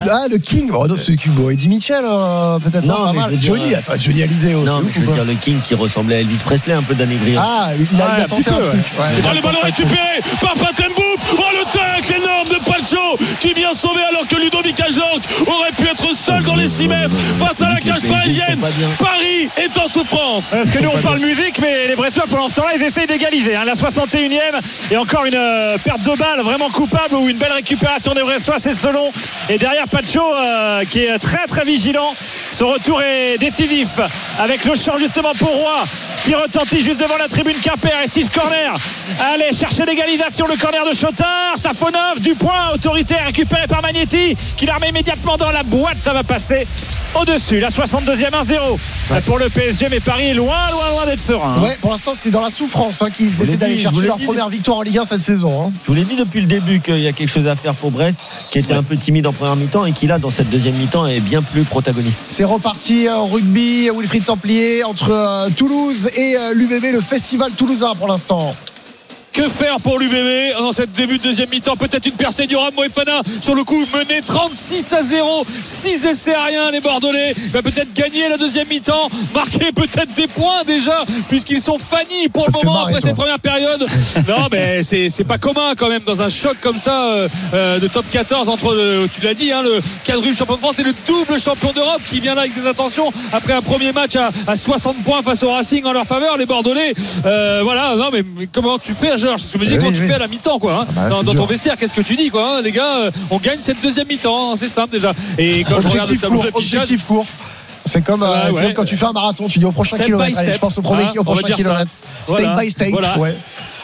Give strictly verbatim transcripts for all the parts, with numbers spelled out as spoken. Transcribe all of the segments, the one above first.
Ah, le King. Bon, non, c'est Cubo. Eddie Mitchell, euh, peut-être non, pas mais mal. dire, Johnny, attends, Johnny Hallyday. Non, mais je veux dire le King qui ressemblait à Elvis Presley, un peu d'année brillante. Ah, il a, ouais, il a tenté un, un truc. Ouais. Ouais. Oh, le ballon récupéré par Patenboum. Oh, le tacle énorme de Pacho qui vient sauver alors que Ludovic Ajorc aurait pu être seul dans les six mètres face à la cage parisienne. Paris est en souffrance. Parce que nous, on parle musique, mais les Brestois, pendant ce temps-là, ils essayent d'égaliser. Hein. La soixante et unième et encore une euh, perte de balle vraiment coupable ou une belle récupération des Brestois, c'est selon. Et derrière Pacho euh, qui est très très vigilant. Ce retour est décisif avec le champ justement pour Roy qui retentit juste devant la tribune Quimper et six corner. Allez chercher l'égalisation, le corner de Chotard. Safonov, du point autoritaire récupéré par Magnetti qui la remet immédiatement dans la boîte. Ça va passer au-dessus. La soixante-deuxième, un zéro ouais. pour le P S G, mais Paris est loin loin loin d'être serein. Ouais, pour l'instant c'est dans la souffrance hein, qu'ils essaient d'aller chercher leur dit, première victoire en Ligue un cette saison. Hein. Je vous l'ai dit depuis le début qu'il y a quelque chose à faire pour Brest, qui était ouais. un peu timide en première mi-temps et qui là dans cette deuxième mi-temps est bien plus protagoniste. C'est reparti au rugby, Wilfried Templier entre euh, Toulouse et euh, l'U B B, le festival toulousain pour l'instant. Que faire pour l'U B B dans cette début de deuxième mi-temps? Peut-être une percée du Ram Moefana sur le coup, mené trente-six à zéro, six essais à rien. Les Bordelais va peut-être gagner la deuxième mi-temps, marquer peut-être des points déjà puisqu'ils sont fannis pour ça le moment marrer, après toi. Cette première période. Non mais c'est, c'est pas commun quand même dans un choc comme ça euh, euh, de top quatorze entre le, tu l'as dit hein, le quadruple champion de France et le double champion d'Europe qui vient là avec des intentions après un premier match à, à soixante points face au Racing en leur faveur. Les Bordelais euh, voilà, non mais, mais comment tu fais Georges? C'est ce que je me dis oui, quand oui. tu fais à la mi-temps quoi, hein. ah bah, dans, dans ton vestiaire, qu'est-ce que tu dis quoi, hein, les gars, euh, on gagne cette deuxième mi-temps, hein, c'est simple déjà. Et quand objectif je regarde le tableau d'affichage, objectif court. C'est comme, ouais, euh, c'est ouais. comme quand tu fais un marathon, tu dis au prochain step kilomètre. Allez, je pense au premier hein, au prochain kilomètre. Stage voilà. by stage, voilà. ouais.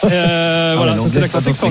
Euh, voilà, ah, ça c'est l'accent texan.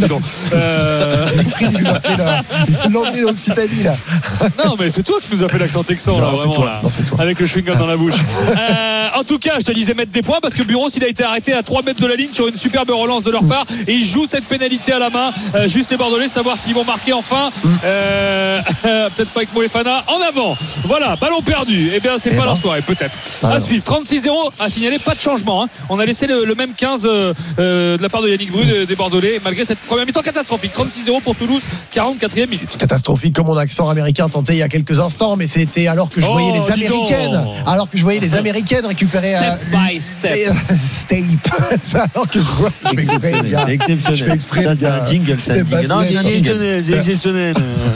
Euh... Il nous a fait l'anglais d'Occitanie là. Non, mais c'est toi qui nous a fait l'accent texan là, vraiment là, non, avec le chewing-gum dans la bouche. Euh, en tout cas, je te disais mettre des points parce que Buros il a été arrêté à trois mètres de la ligne sur une superbe relance de leur part et ils jouent cette pénalité à la main. Euh, juste les Bordelais, savoir s'ils vont marquer enfin. Euh, peut-être pas avec Moefana. En avant. Voilà, ballon perdu. Eh bien, c'est et pas ben. leur soirée, peut-être. Alors. À suivre. trente-six zéro à signaler, pas de changement. Hein. On a laissé le, le même quinze euh, de la part de Yannick Bru des Bordelais malgré cette première mi-temps catastrophique. Trente-six zéro pour Toulouse, quarante-quatrième minute. Catastrophique comme mon accent américain tenté il y a quelques instants, mais c'était alors que je voyais oh, les américaines alors que je voyais les américaines récupérer step euh, by step step alors que je vois je fais exprès c'est exceptionnel, je fais exprès, ça c'est un jingle, c'est un jingle. Non, c'est exceptionnel, c'est exceptionnel.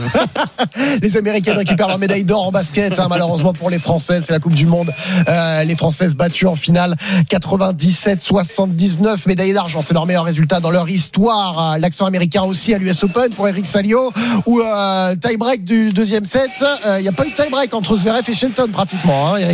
Les américaines récupèrent leur médaille d'or en basket hein, malheureusement pour les Françaises, c'est la Coupe du Monde. Euh, les Françaises battues en finale quatre-vingt-dix-sept soixante-dix-neuf, médaille d'argent, c'est leur meilleur résultat dans leur histoire. L'accent américain aussi à l'U S Open pour Eric Salio ou euh, tie-break du deuxième set. Il euh, n'y a pas eu de tie-break entre Zverev et Shelton pratiquement, hein, Eric.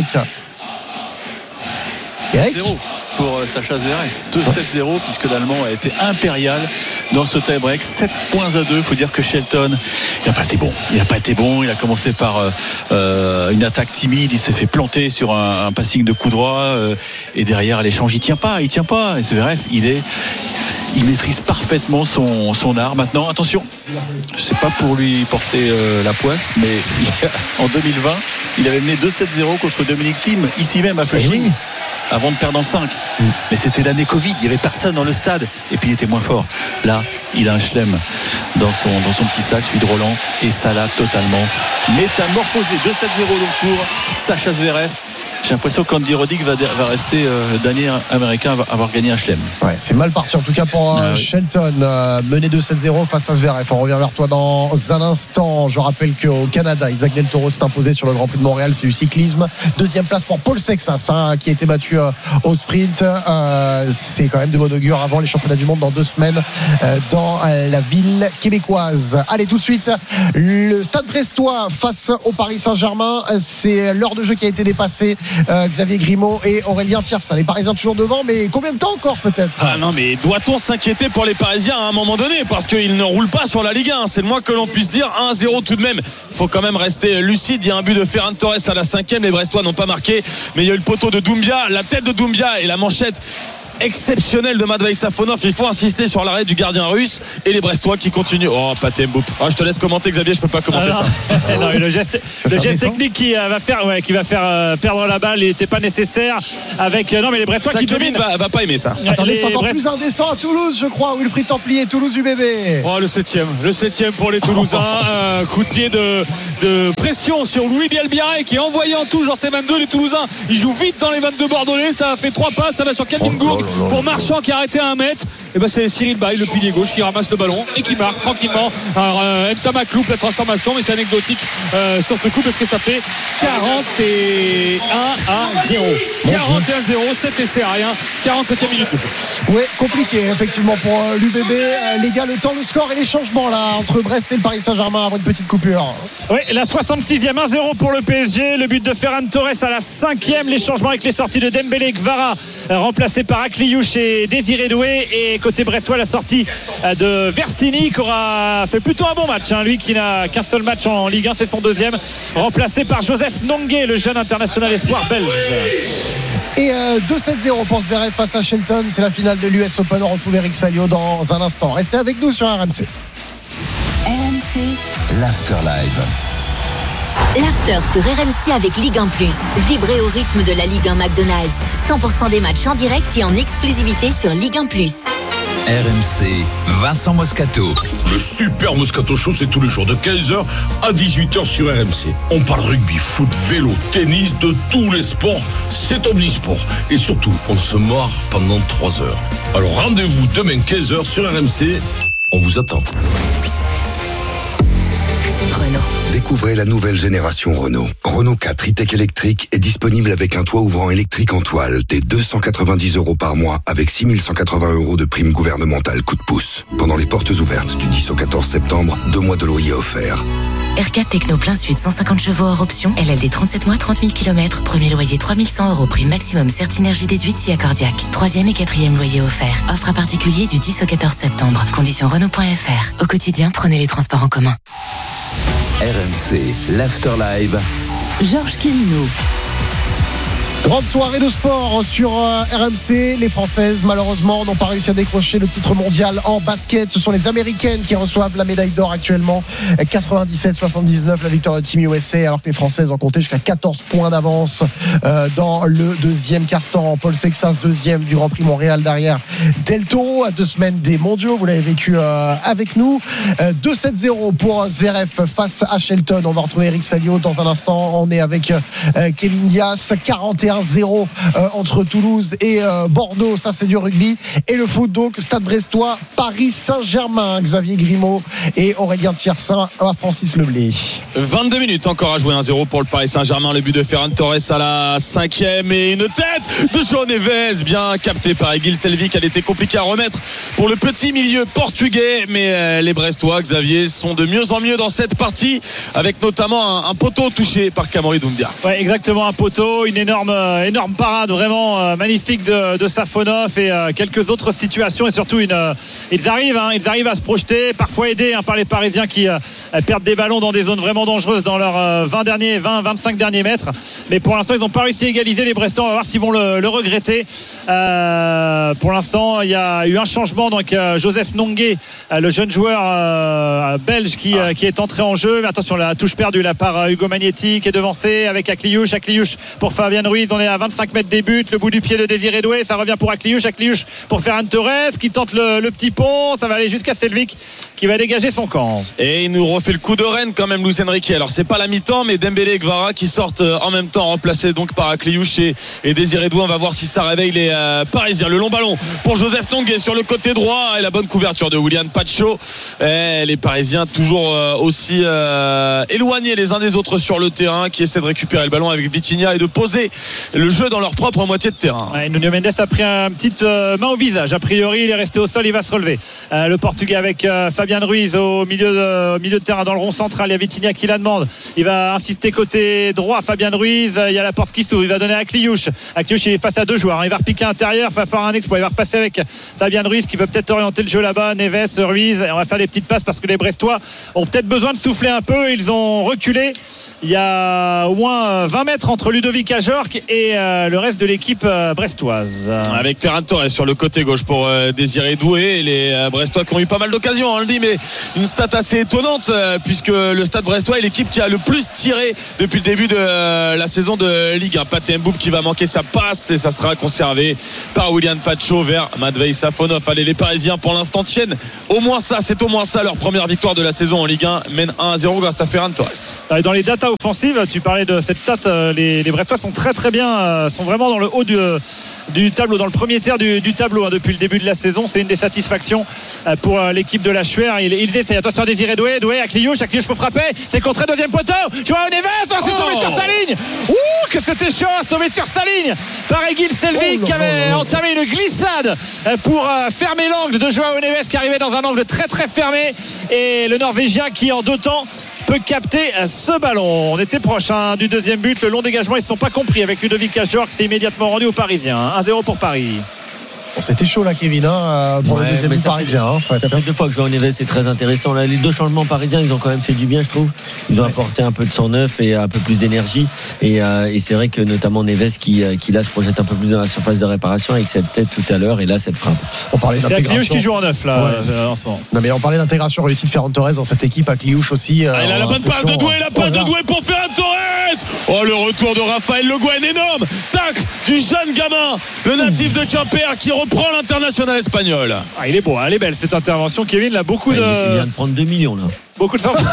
Eric Zéro pour Sacha Zverev, deux sept zéro puisque l'Allemand a été impérial dans ce tie-break, sept points à deux. Il faut dire que Shelton il n'a pas été bon, il n'a pas été bon, il a commencé par euh, une attaque timide, il s'est fait planter sur un, un passing de coup droit euh, et derrière l'échange il tient pas, il tient pas et Zverev il est il maîtrise parfaitement son, son art. Maintenant, attention, c'est pas pour lui porter euh, la poisse, mais il, en deux mille vingt, il avait mené deux sept zéro contre Dominic Thiem, ici même à Flushing, oui. avant de perdre en cinq. Mm. Mais c'était l'année Covid, il n'y avait personne dans le stade, et puis il était moins fort. Là, il a un chelem dans son, dans son petit sac, celui de Roland, et ça l'a totalement métamorphosé. deux sept zéro donc pour Sacha Zverev. J'ai l'impression qu'Andy Roddick va, va rester euh, le dernier américain à avoir gagné un chelem. Ouais, c'est mal parti en tout cas pour euh, ah, oui. Shelton, euh, mené deux sept zéro face à Zverev. On revient vers toi dans un instant. Je rappelle qu'au Canada, Isaac Del Toro s'est imposé sur le Grand Prix de Montréal, c'est du cyclisme. Deuxième place pour Paul Sexas, hein, qui a été battu euh, au sprint. Euh, c'est quand même de bon augure avant les championnats du monde dans deux semaines euh, dans euh, la ville québécoise. Allez, tout de suite, le Stade Brestois face au Paris Saint-Germain. C'est l'heure de jeu qui a été dépassée. Euh, Xavier Grimaud et Aurélien Thiersin. Les Parisiens toujours devant, mais combien de temps encore peut-être? Ah non, mais doit-on s'inquiéter pour les Parisiens à un moment donné? Parce qu'ils ne roulent pas sur la Ligue un, c'est le moins que l'on puisse dire. Un zéro tout de même. Il faut quand même rester lucide. Il y a un but de Ferran Torres à la cinquième. Les Brestois n'ont pas marqué, mais il y a eu le poteau de Doumbia, la tête de Doumbia et la manchette exceptionnel de Matvei Safonov. Il faut insister sur l'arrêt du gardien russe et les Brestois qui continuent. Oh, Pathé Mboup. Oh, je te laisse commenter, Xavier, je peux pas commenter ah, ça. non, le geste, le geste technique qui euh, va faire, ouais, qui va faire euh, perdre la balle, il n'était pas nécessaire. Avec euh, non, mais les Brestois ça, qui Kevin dominent. va, va pas aimer ça. Attendez, Les c'est encore Brest... plus indécent à Toulouse, je crois. Wilfried Templier, Toulouse U B B. Oh, le septième, le septième pour les Toulousains. Un coup de pied de, de pression sur Louis Bielbiaré qui est envoyé en touche dans ses vingt-deux. Les Toulousains, ils jouent vite dans les vingt-deux bordelais. Ça a fait trois passes, ça va sur Calvin Gourde pour Marchand qui a arrêté à un mètre. Et ben c'est Cyril Baye, le pilier gauche, qui ramasse le ballon et qui marque tranquillement. Alors euh, Mtama loupe la transformation, mais c'est anecdotique euh, sur ce coup parce que ça fait quarante et un à zéro. quarante et un à zéro, sept essais à rien. quarante-septième minute. Oui, compliqué effectivement pour euh, l'U B B. Euh, les gars, le temps, le score et les changements là entre Brest et le Paris Saint-Germain avant une petite coupure. Oui, la soixante-sixième, un zéro pour le P S G. Le but de Ferran Torres à la cinquième. Les changements avec les sorties de Dembélé, Kvara euh, remplacé par Akliouche et Désiré Doué. Et côté brestois, la sortie euh, de Versini qui aura fait plutôt un bon match. Hein. Lui qui n'a qu'un seul match en Ligue un, c'est son deuxième. Remplacé par Joseph Nongué, le jeune international espoir belge. Et euh, deux sept zéro pour Zverev face à Shelton. C'est la finale de l'U S Open. On retrouve Eric Salio dans un instant. Restez avec nous sur R M C. R M C, l'Afterlive. l'After sur R M C avec Ligue un plus. Vibrez au rythme de la Ligue un McDonald's. cent pour cent des matchs en direct et en exclusivité sur Ligue un plus. R M C, Vincent Moscato. Le super Moscato Show, c'est tous les jours de quinze heures à dix-huit heures sur R M C. On parle rugby, foot, vélo, tennis, de tous les sports. C'est omnisport. Et surtout, on se marre pendant trois heures. Alors rendez-vous demain quinze heures sur R M C. On vous attend. Renault. Découvrez la nouvelle génération Renault. Renault quatre e-Tech électrique est disponible avec un toit ouvrant électrique en toile dès deux cent quatre-vingt-dix euros par mois avec six mille cent quatre-vingts euros de prime gouvernementale coup de pouce. Pendant les portes ouvertes du dix au quatorze septembre, deux mois de loyer offerts. R quatre Techno plein sud, cent cinquante chevaux hors option. L L D trente-sept mois, trente mille kilomètres. Premier loyer trois mille cent euros. Prime maximum Certinergie déduite si accordiaque. Troisième et quatrième loyer offert. Offre à particulier du dix au quatorze septembre. Conditions Renault point F R. Au quotidien, prenez les transports en commun. R M C, l'Afterlive. Georges Quirino. Grande soirée de sport sur R M C. Les Françaises, malheureusement, n'ont pas réussi à décrocher le titre mondial en basket. Ce sont les Américaines qui reçoivent la médaille d'or actuellement. quatre-vingt-dix-sept soixante-dix-neuf, la victoire de Team U S A, alors que les Françaises ont compté jusqu'à quatorze points d'avance dans le deuxième quart-temps. Paul Sexas, deuxième du Grand Prix Montréal derrière Del Toro, à deux semaines des mondiaux. Vous l'avez vécu avec nous. deux sept zéro pour Zverev face à Shelton. On va retrouver Eric Salio dans un instant. On est avec Kevin Diaz. quarante et un zéro euh, entre Toulouse et euh, Bordeaux, ça c'est du rugby. Et le foot donc, Stade Brestois, Paris Saint-Germain, Xavier Grimaud et Aurélien Thiersin à Francis Leblé. vingt-deux minutes encore à jouer, un zéro pour le Paris Saint-Germain. Le but de Ferran Torres à la cinquième et une tête de João Neves bien capté par Egil Selvik. Elle était compliquée à remettre pour le petit milieu portugais, mais euh, les Brestois, Xavier, sont de mieux en mieux dans cette partie, avec notamment un, un poteau touché par Kamori Doumbia. Ouais, exactement, un poteau, une énorme énorme parade vraiment euh, magnifique de, de Safonov et euh, quelques autres situations, et surtout une, euh, ils arrivent hein, ils arrivent à se projeter, parfois aidés hein, par les Parisiens qui euh, perdent des ballons dans des zones vraiment dangereuses dans leurs euh, vingt derniers vingt vingt-cinq derniers mètres, mais pour l'instant ils n'ont pas réussi à égaliser. Les Brestois, on va voir s'ils vont le, le regretter. Euh, pour l'instant il y a eu un changement, donc euh, Joseph Nongué, euh, le jeune joueur euh, belge qui, euh, qui est entré en jeu, mais attention, la touche perdue là par euh, Hugo Magnetti qui est devancé avec Akliouche. Akliouche pour Fabien Ruiz, on est à vingt-cinq mètres des buts, le bout du pied de Désiré Doué, ça revient pour Akliouche, Akliouche pour Ferran Torres qui tente le, le petit pont, ça va aller jusqu'à Selvik qui va dégager son camp. Et il nous refait le coup de reine quand même, Luis Enrique. Alors c'est pas la mi-temps, mais Dembélé et Kvara qui sortent en même temps, remplacés donc par Akliouche et, et Désiré Doué. On va voir si ça réveille les euh, Parisiens. Le long ballon pour Joseph Nongué sur le côté droit et la bonne couverture de William Pacho. Et les Parisiens toujours euh, aussi euh, éloignés les uns des autres sur le terrain, qui essaient de récupérer le ballon avec Vitinha et de poser le jeu dans leur propre moitié de terrain. Ouais, Nuno Mendes a pris une petite euh, main au visage. A priori, il est resté au sol, il va se relever. Euh, le Portugais avec euh, Fabien Ruiz au milieu, de, au milieu de terrain dans le rond central. Il y a Vitinha qui la demande. Il va insister côté droit. Fabien Ruiz, il y a la porte qui s'ouvre. Il va donner à Akliouche. Akliouche, il est face à deux joueurs. Il va repiquer intérieur. Il va faire un exploit. Il va repasser avec Fabien Ruiz qui peut peut-être orienter le jeu là-bas. Neves, Ruiz. Et on va faire des petites passes parce que les Brestois ont peut-être besoin de souffler un peu. Ils ont reculé. Il y a au moins vingt mètres entre Ludovic Ajorc et euh, le reste de l'équipe euh, brestoise. Avec Ferran Torres sur le côté gauche pour euh, Désiré Doué. Les euh, Brestois qui ont eu pas mal d'occasions, on le dit, mais une stat assez étonnante euh, puisque le Stade Brestois est l'équipe qui a le plus tiré depuis le début de euh, la saison de Ligue un. Pathé Mboup qui va manquer sa passe et ça sera conservé par William Pacho vers Matvei Safonov. Allez, les Parisiens pour l'instant tiennent au moins ça, c'est au moins ça leur première victoire de la saison en Ligue un, mène un à zéro grâce à Ferran Torres. Dans les datas offensives, tu parlais de cette stat, les, les Brestois sont très très bien, sont vraiment dans le haut du, du tableau, dans le premier tiers du, du tableau hein, depuis le début de la saison. C'est une des satisfactions pour l'équipe de la Chuer. Il, il essaie, attention, Désiré Doué, Doué à Cliouche, à Cliouche faut frapper, c'est contré, deuxième poteau, Joao Neves, oh, c'est oh. sauvé sur sa ligne. Ouh, que c'était chaud, sauvé sur sa ligne par Egil Selvik oh, qui avait oh, entamé une glissade pour fermer l'angle de Joao Neves qui arrivait dans un angle très très fermé, et le Norvégien qui en deux temps peut capter ce ballon. On était proche hein, du deuxième but, le long dégagement ils ne se sont pas compris avec Ludovic Ajor qui s'est immédiatement rendu aux Parisiens. un zéro pour Paris. Bon, c'était chaud là, Kevin, hein, pour ouais, le deuxième but parisien. Hein, ça fait deux fois que Joao Neves est très intéressant. Là, les deux changements parisiens, ils ont quand même fait du bien, je trouve. Ils ont ouais. apporté un peu de sang neuf et un peu plus d'énergie. Et, euh, et c'est vrai que notamment Neves qui, qui là se projette un peu plus dans la surface de réparation avec cette tête tout à l'heure et là cette frappe. On parlait c'est d'intégration. Cliouche qui joue en neuf là ouais. en ce moment. Non mais on parlait d'intégration réussie de Ferran Torres dans cette équipe à Cliouche aussi. Ah, il a la bonne passe de Doué, la passe de Doué pour Ferran Torres. Oh, le retour de Raphaël Le Guen, énorme tacle du jeune gamin, le natif de Quimper qui reprend l'international espagnol. Ah, il est beau, elle est belle cette intervention. Kevin là, beaucoup ah, de. Il vient de prendre deux millions là. Beaucoup de force.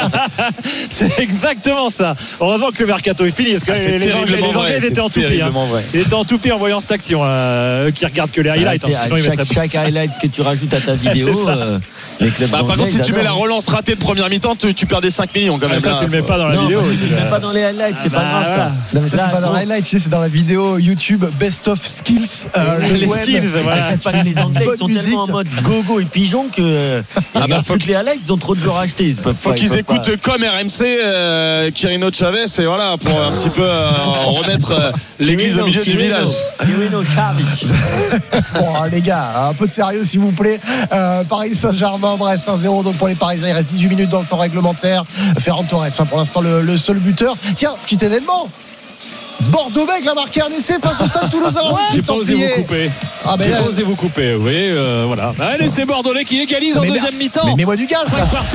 C'est exactement ça. Heureusement que le mercato est fini parce que ah, les, les Anglais, les Anglais étaient en toupie. Hein. Ils étaient en toupie en voyant cette action. Euh, eux qui regardent que les highlights. Ah, hein, chaque, chaque highlight que tu rajoutes à ta vidéo. euh, les clubs bah, par contre, si tu mets la relance ratée de première mi-temps, tu, tu perds des cinq millions quand même. Ah, ça, là, tu le mets pas dans la non, vidéo. Tu le mets pas dans les highlights, c'est ah, pas grave ça. Non, mais ça, c'est pas dans les highlights, c'est dans la vidéo YouTube Best of Skills. Les skills, voilà. Les Anglais sont tellement en mode gogo et pigeon que toutes les highlights, ils ont trop de joueurs achetés. Faut qu'ils écoutent pas. Comme R M C, euh, Quirino Chavez, et voilà, pour un petit peu euh, remettre euh, l'église au milieu Quirino, du village. Quirino Chavez. Bon, les gars, un peu de sérieux s'il vous plaît. Euh, Paris Saint-Germain, Brest un zéro donc pour les Parisiens. Il reste dix-huit minutes dans le temps réglementaire. Ferran Torres, hein, pour l'instant le, le seul buteur. Tiens, petit événement. Bordeaux-Bègles a marqué un essai face au Stade Toulousain. Ouais, j'ai pas osé vous couper. Ah, j'ai là... pas osé vous couper. Oui, euh, voilà. Allez, c'est Bordelais qui égalise non, en deuxième mais, mi-temps. Mais mets-moi du gaz là. Partout.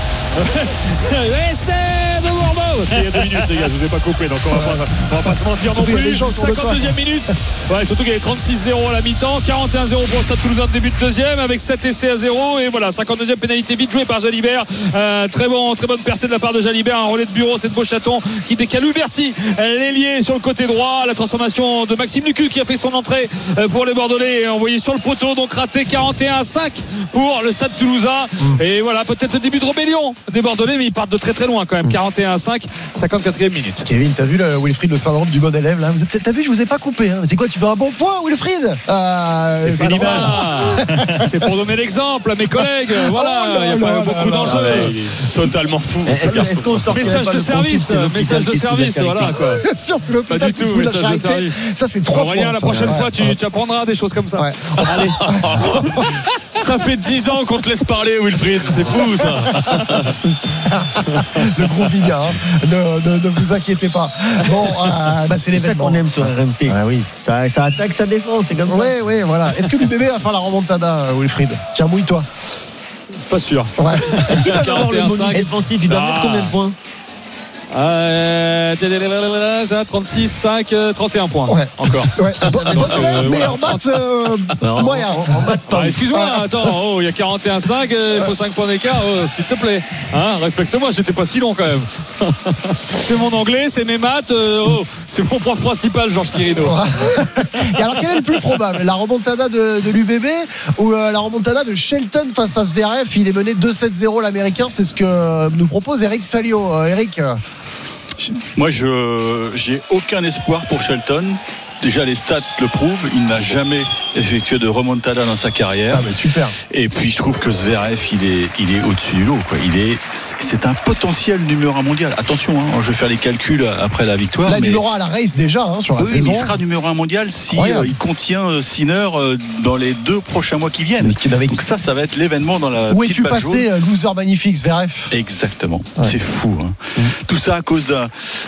Essai de Bordeaux. Il y a deux minutes, les gars. Je vous ai pas coupé, donc on va pas, on va pas se mentir non plus. cinquante-deuxième minute. Ouais, surtout qu'il y avait trente-six zéro à la mi-temps, quarante et un zéro pour le Stade Toulousain début de deuxième, avec sept essais à zéro. Et voilà, cinquante-deuxième pénalité vite jouée par Jalibert. Euh, très bon, très bonne percée de la part de Jalibert. Un relais de bureau, c'est de Beauchaton qui décale Huberti. L'ailier sur le côté droit. La transformation de Maxime Lucu qui a fait son entrée pour les Bordelais, envoyé sur le poteau, donc raté. Quarante et un à cinq pour le Stade Toulousain. Et voilà, peut-être le début de rébellion des Bordelais, mais ils partent de très très loin quand même. quarante et un à cinq, cinquante-quatrième minute. Kevin, t'as vu le Wilfried, le syndrome du bon élève là? T'as vu, je vous ai pas coupé. Hein. C'est quoi, tu veux un bon point, Wilfried? euh, C'est, c'est l'image. C'est pour donner l'exemple à mes collègues. Voilà, il oh, n'y a pas là, beaucoup là, d'enjeux. Là, là. Totalement fou. Est-ce, est-ce qu'on sort message de service, message de service, voilà quoi. Bien sûr, c'est l'hôpital pas du tout, message de service. Ça, c'est trois Aurélien, la prochaine fois, tu, tu apprendras des choses comme ça. Ouais. Allez. Ça fait dix ans qu'on te laisse parler, Wilfried. C'est fou, ça. C'est ça. Le gros Viga, hein. ne, ne, ne vous inquiétez pas. Bon, euh, bah, c'est l'événement. C'est ça qu'on aime sur R M C. Ah, oui. ça, ça attaque, ça défend, c'est comme ça. Oui, oui, voilà. Est-ce que l'U B B va faire la remontada, Wilfried? Tiens, mouille-toi. Pas sûr. Ouais. Est-ce qu'il va avoir le bonus défensif? Il doit ah. mettre combien de points? Euh, trente-six, cinq, trente et un points. Ouais. Encore. Ouais. Bon, bon euh, meilleur maths euh, moyen. En, en maths, ah, excuse-moi, ah. attends, oh, il y a quarante et un à cinq, il faut cinq points d'écart, oh, s'il te plaît. Hein, respecte-moi, j'étais pas si long quand même. C'est mon anglais, c'est mes maths, euh, oh, c'est mon prof principal, Georges Quirino. Et alors, quel est le plus probable? La remontada de, de l'U B B ou euh, la remontada de Shelton face à Zverev? Il est mené deux sept zéro l'américain, c'est ce que nous propose Eric Salio. Euh, Eric. Moi, je j'ai aucun espoir pour Shelton. Déjà, les stats le prouvent. Il n'a jamais effectué de remontada dans sa carrière. Ah, mais super. Et puis, je trouve que Zverev, il est, il est au-dessus du lot, quoi. Il est, c'est un potentiel numéro un mondial. Attention, hein, je vais faire les calculs après la victoire. Là, mais... numéro un à la race déjà, hein, sur la oui, saison. Mais il sera numéro un mondial si euh, il contient euh, Sinner euh, dans les deux prochains mois qui viennent. Avec... Donc ça, ça va être l'événement dans la. Où petite es-tu passé, jaune. Loser magnifique, Zverev? Exactement. Ouais. C'est fou. Hein. Mmh. Tout ça à cause d'un,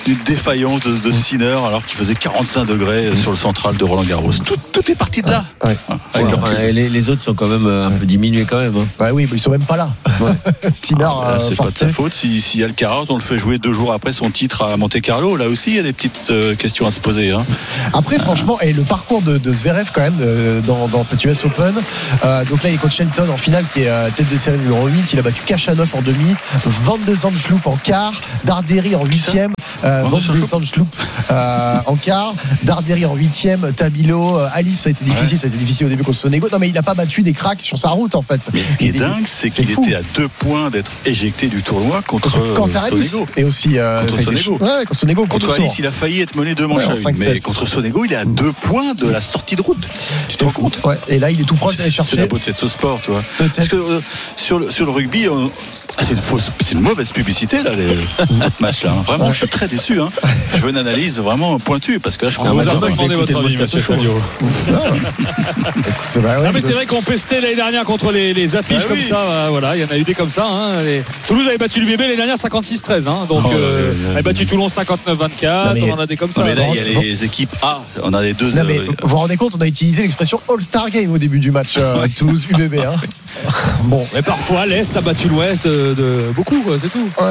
d'une défaillance de, de Sinner alors qu'il faisait quarante-cinq degrés sur le central de Roland Garros. Tout, tout est parti de là. Ah, ouais. Ouais, enfin, les, les autres sont quand même un peu diminués quand même. Hein. Bah oui, mais ils sont même pas là. Ouais. Sinner, ah, bah, c'est euh, pas de sa faute. Si, si Alcaraz, on le fait jouer deux jours après son titre à Monte-Carlo, là aussi il y a des petites euh, questions à se poser. Hein. Après, franchement, et le parcours de, de Zverev quand même euh, dans, dans cette U S Open. Euh, donc là, il est contre Shelton en finale, qui est euh, tête de série numéro huit. Il a battu Kachanov en demi, vingt-deux Angelou en quart, Darderi en huitième, euh, vingt-deux Angelou euh, en quart, Darderi en huitième, Tabilo, euh, Alice, ça a été difficile, ouais. ça a été difficile au début contre Sonego. Non, mais il n'a pas battu des cracks sur sa route en fait. Mais ce qui est, est dingue, c'est qu'il fou. était à deux points d'être éjecté du tournoi contre, contre Sonego. Et aussi euh, contre Sonego. Ouais, contre Sonego. Contre Alice, il a failli être mené deux manches ouais, à une. Mais contre Sonego, il est à deux points de la sortie de route. Tu te rends compte ouais. Et là, il est tout proche d'aller chercher. C'est la beauté de ce sport, tu vois. Parce que euh, sur, le, sur le rugby, on, c'est une fausse, c'est une mauvaise publicité là, les matchs là. Vraiment, je suis très déçu. Hein. Je veux une analyse vraiment pointue parce que là, je crois. On vous a pas demandé votre avis, Monsieur Salio. Non, mais c'est vrai qu'on pestait l'année dernière contre les, les affiches ah, comme oui. ça. Euh, voilà, il y en a eu des comme ça. Hein. Les... Toulouse avait battu l'U B B l'année dernière cinquante-six treize. Hein. Donc, oh, euh, ouais, ouais, avait battu Toulon cinquante-neuf vingt-quatre. On en a des comme ça. Non, mais là, il y a les équipes A. On a les deux. Non, mais, vous vous rendez compte, on a utilisé l'expression All-Star Game au début du match euh, Toulouse-U B B. Hein. Bon. Mais parfois, l'Est a battu l'Ouest de, de beaucoup, c'est tout. Ouais.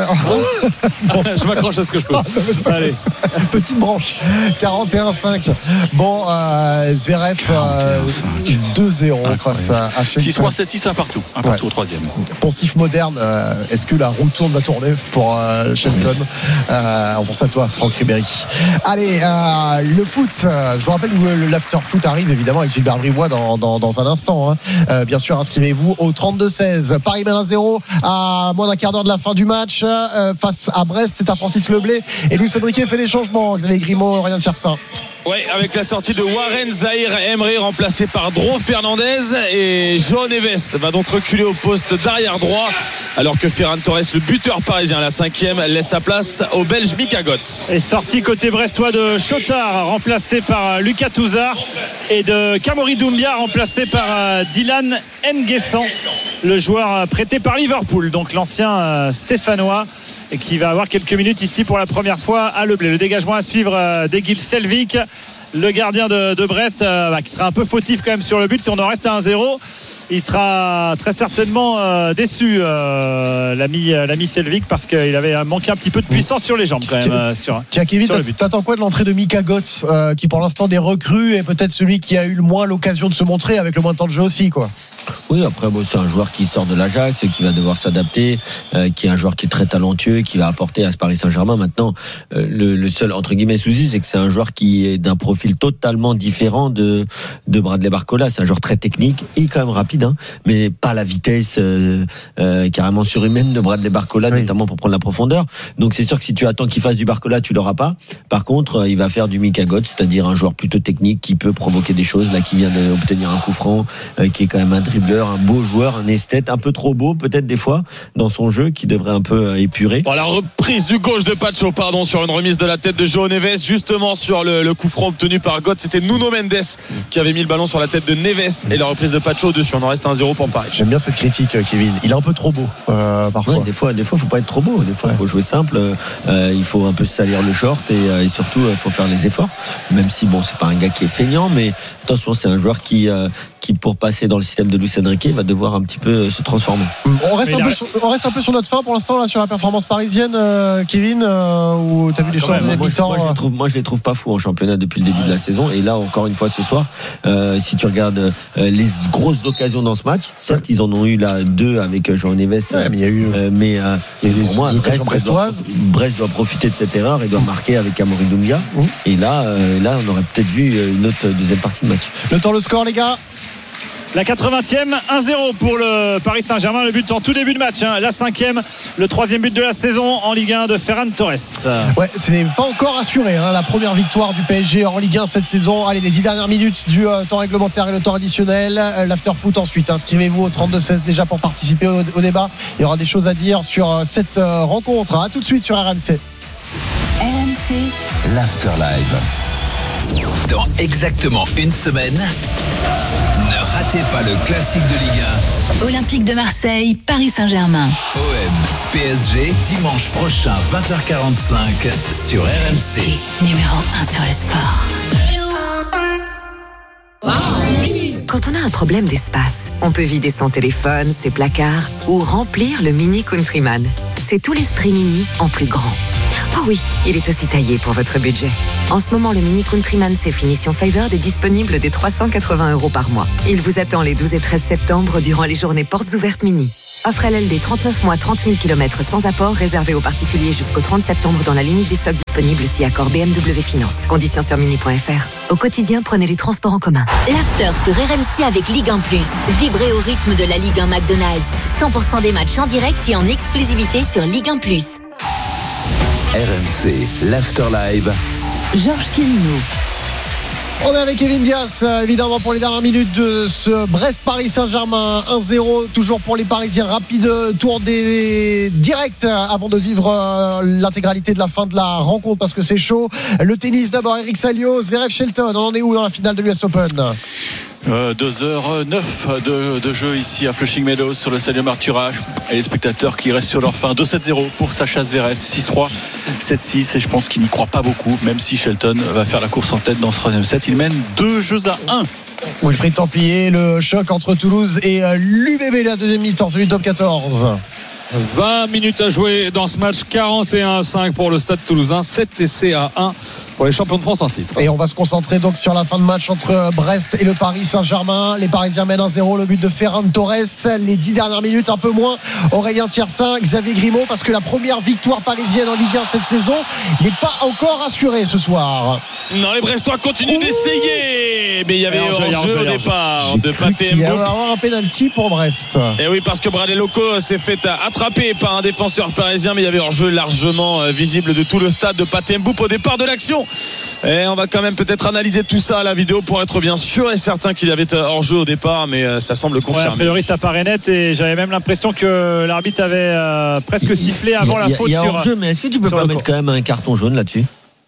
Bon. Je m'accroche à ce que je peux. Allez. Petite branche. quarante et un cinq. Bon, euh, Zverev euh, deux zéro face à, à Shelton. six trois sept six, un partout. Un partout ouais. au troisième. Poncif moderne. Euh, est-ce que la roue tourne va tourner pour euh, Shelton euh, On pense à toi, Franck Ribéry. Allez, euh, le foot. Euh, je vous rappelle où le l'after foot arrive évidemment avec Gilbert Bribois dans, dans, dans un instant. Hein. Euh, bien sûr, inscrivez-vous au trente-deux seize. Paris mène un zéro à moins d'un quart d'heure de la fin du match euh, face à Brest. C'est à Francis Leblé et Luis Enrique fait les changements. Xavier Grimaud, rien de faire ça. Oui, avec la sortie de Warren Zahir Emery remplacé par Dro Fernandez et João Neves va donc reculer au poste d'arrière droit alors que Ferran Torres, le buteur parisien, la cinquième, laisse sa place au Belge Mika Götze. Et sortie côté brestois de Chotard remplacé par Lucas Touzard et de Kamori Doumbia remplacé par Dylan Nguessan, le joueur prêté par Liverpool, donc l'ancien stéphanois, et qui va avoir quelques minutes ici pour la première fois à Leblé. Le dégagement à suivre d'Egil Selvik, le gardien de, de Brest, euh, bah, qui sera un peu fautif quand même sur le but. Si on en reste à un zéro, il sera très certainement euh, déçu, euh, l'ami, l'ami Selvik, parce qu'il avait manqué un petit peu de puissance sur les jambes quand même. Euh, sur, Tiens, Kevin, sur le but. T'attends quoi de l'entrée de Mika Götze, euh, qui pour l'instant des recrues et peut-être celui qui a eu le moins l'occasion de se montrer avec le moins de temps de jeu aussi, quoi. Oui, après bon, c'est un joueur qui sort de l'Ajax, qui va devoir s'adapter, euh, qui est un joueur qui est très talentueux, qui va apporter à ce Paris Saint-Germain. Maintenant, euh, le, le seul entre guillemets souci, c'est que c'est un joueur qui est d'un profil totalement différent de de Bradley Barcola. C'est un joueur très technique et quand même rapide, hein, mais pas la vitesse euh, euh, carrément surhumaine de Bradley Barcola, oui. notamment pour prendre la profondeur. Donc c'est sûr que si tu attends qu'il fasse du Barcola, tu l'auras pas. Par contre, euh, il va faire du Mika Götze, c'est-à-dire un joueur plutôt technique qui peut provoquer des choses. Là, qui vient d'obtenir un coup franc, euh, qui est quand même un dribbleur, un beau joueur, un esthète, un peu trop beau peut-être des fois dans son jeu, qui devrait un peu épurer. Bon, la reprise du gauche de Pacho, pardon, sur une remise de la tête de João Neves, justement sur le, le coup franc obtenu par Götze. C'était Nuno Mendes qui avait mis le ballon sur la tête de Neves, et la reprise de Pacho dessus. On en reste un zéro pour Paris. J'aime bien cette critique, Kevin. Il est un peu trop beau euh, parfois. Ouais, des fois, des fois, faut pas être trop beau. Des fois, il ouais. faut jouer simple. Euh, il faut un peu se salir le short et, euh, et surtout, il euh, faut faire les efforts. Même si bon, c'est pas un gars qui est feignant, mais attention, c'est un joueur qui euh, qui pour passer dans le système de Luis Enrique va devoir un petit peu se transformer. On reste, un peu, sur, on reste un peu sur notre fin pour l'instant là sur la performance parisienne, euh, Kevin, euh, où t'as vu les choses des mi-temps. Moi, je les trouve, moi je les trouve pas fous en championnat depuis le début de la saison, et là encore une fois ce soir, euh, si tu regardes euh, les grosses occasions dans ce match, certes ils en ont eu là deux avec João Neves, ouais, mais il y a eu, euh, mais euh, il y a eu pour moi Brest, Brest, doit, Brest doit profiter de cette erreur et doit marquer avec Kamori Doumbia. Mmh. Et là, euh, là on aurait peut-être vu une autre deuxième partie de match. Le temps, le score les gars. La quatre-vingtième, un zéro pour le Paris Saint-Germain, le but en tout début de match, hein. La cinquième, le troisième but de la saison en Ligue un de Ferran Torres. Ouais, ce n'est pas encore assuré, hein, la première victoire du P S G en Ligue un cette saison. Allez, les dix dernières minutes du euh, temps réglementaire et le temps additionnel, euh, l'after foot ensuite. Inscrivez-vous au trente-deux seize déjà pour participer au, au débat. Il y aura des choses à dire sur euh, cette euh, rencontre. À tout de suite sur R M C. R M C, l'after live. Dans exactement une semaine, ne ratez pas le classique de Ligue un Olympique de Marseille, Paris Saint-Germain. O M, P S G, dimanche prochain, vingt heures quarante-cinq sur R M C. Numéro un sur le sport. Quand on a un problème d'espace, on peut vider son téléphone, ses placards ou remplir le Mini Countryman. C'est tout l'esprit Mini en plus grand. Oh oui, il est aussi taillé pour votre budget. En ce moment, le Mini Countryman C Finition Favored est disponible dès trois cent quatre-vingts euros par mois. Il vous attend les douze et treize septembre durant les journées portes ouvertes Mini. Offre L L D trente-neuf mois, trente mille kilomètres sans apport, réservé aux particuliers jusqu'au trente septembre dans la limite des stocks disponibles si accord B M W Finance. Conditions sur mini point f r. Au quotidien, prenez les transports en commun. L'after sur R M C avec Ligue un plus. Vibrez au rythme de la Ligue un McDonald's. cent pour cent des matchs en direct et en exclusivité sur Ligue un plus. R M C, l'After Live. Georges Quirino. On est avec Kevin Diaz, évidemment, pour les dernières minutes de ce Brest-Paris Saint-Germain. un zéro, toujours pour les Parisiens. Rapide tour des directs avant de vivre l'intégralité de la fin de la rencontre, parce que c'est chaud. Le tennis d'abord, Eric Salio, Zverev Shelton. On en est où dans la finale de l'U S Open? Euh, deux heures neuf de, de jeu ici à Flushing Meadows sur le stadium Arthur Ashe, et les spectateurs qui restent sur leur faim. Deux sept zéro pour Sacha Zverev, six trois, sept six, et je pense qu'il n'y croit pas beaucoup, même si Shelton va faire la course en tête dans ce troisième set. Il mène deux jeux à un. Wilfried Templier, le choc entre Toulouse et l'U B B, la deuxième mi-temps, celui du top quatorze. vingt minutes à jouer dans ce match, quarante et un à cinq pour le Stade Toulousain, sept essais à un pour les champions de France en titre. Et on va se concentrer donc sur la fin de match entre Brest et le Paris Saint-Germain. Les Parisiens mènent un zéro, le but de Ferran Torres. Les dix dernières minutes, un peu moins, Aurélien Tiersin, Xavier Grimaud, parce que la première victoire parisienne en Ligue un cette saison n'est pas encore assurée ce soir. Non, les Brestois continuent Ouh d'essayer, mais il y avait un jeu, jeu au départ de Pathé Mboup. Il va y avoir un penalty pour Brest. Et oui, parce que Bradley Loco s'est fait attraper par un défenseur parisien, mais il y avait hors-jeu largement visible de tout le stade de Pathé Mboup au départ de l'action. Et on va quand même peut-être analyser tout ça à la vidéo pour être bien sûr et certain qu'il y avait hors-jeu au départ, mais ça semble confirmé. Ouais, a priori ça paraît net, et j'avais même l'impression que l'arbitre avait euh, presque sifflé avant a, la faute. Il y a sur hors-jeu, mais est-ce que tu peux pas mettre quand même un carton jaune là-dessus?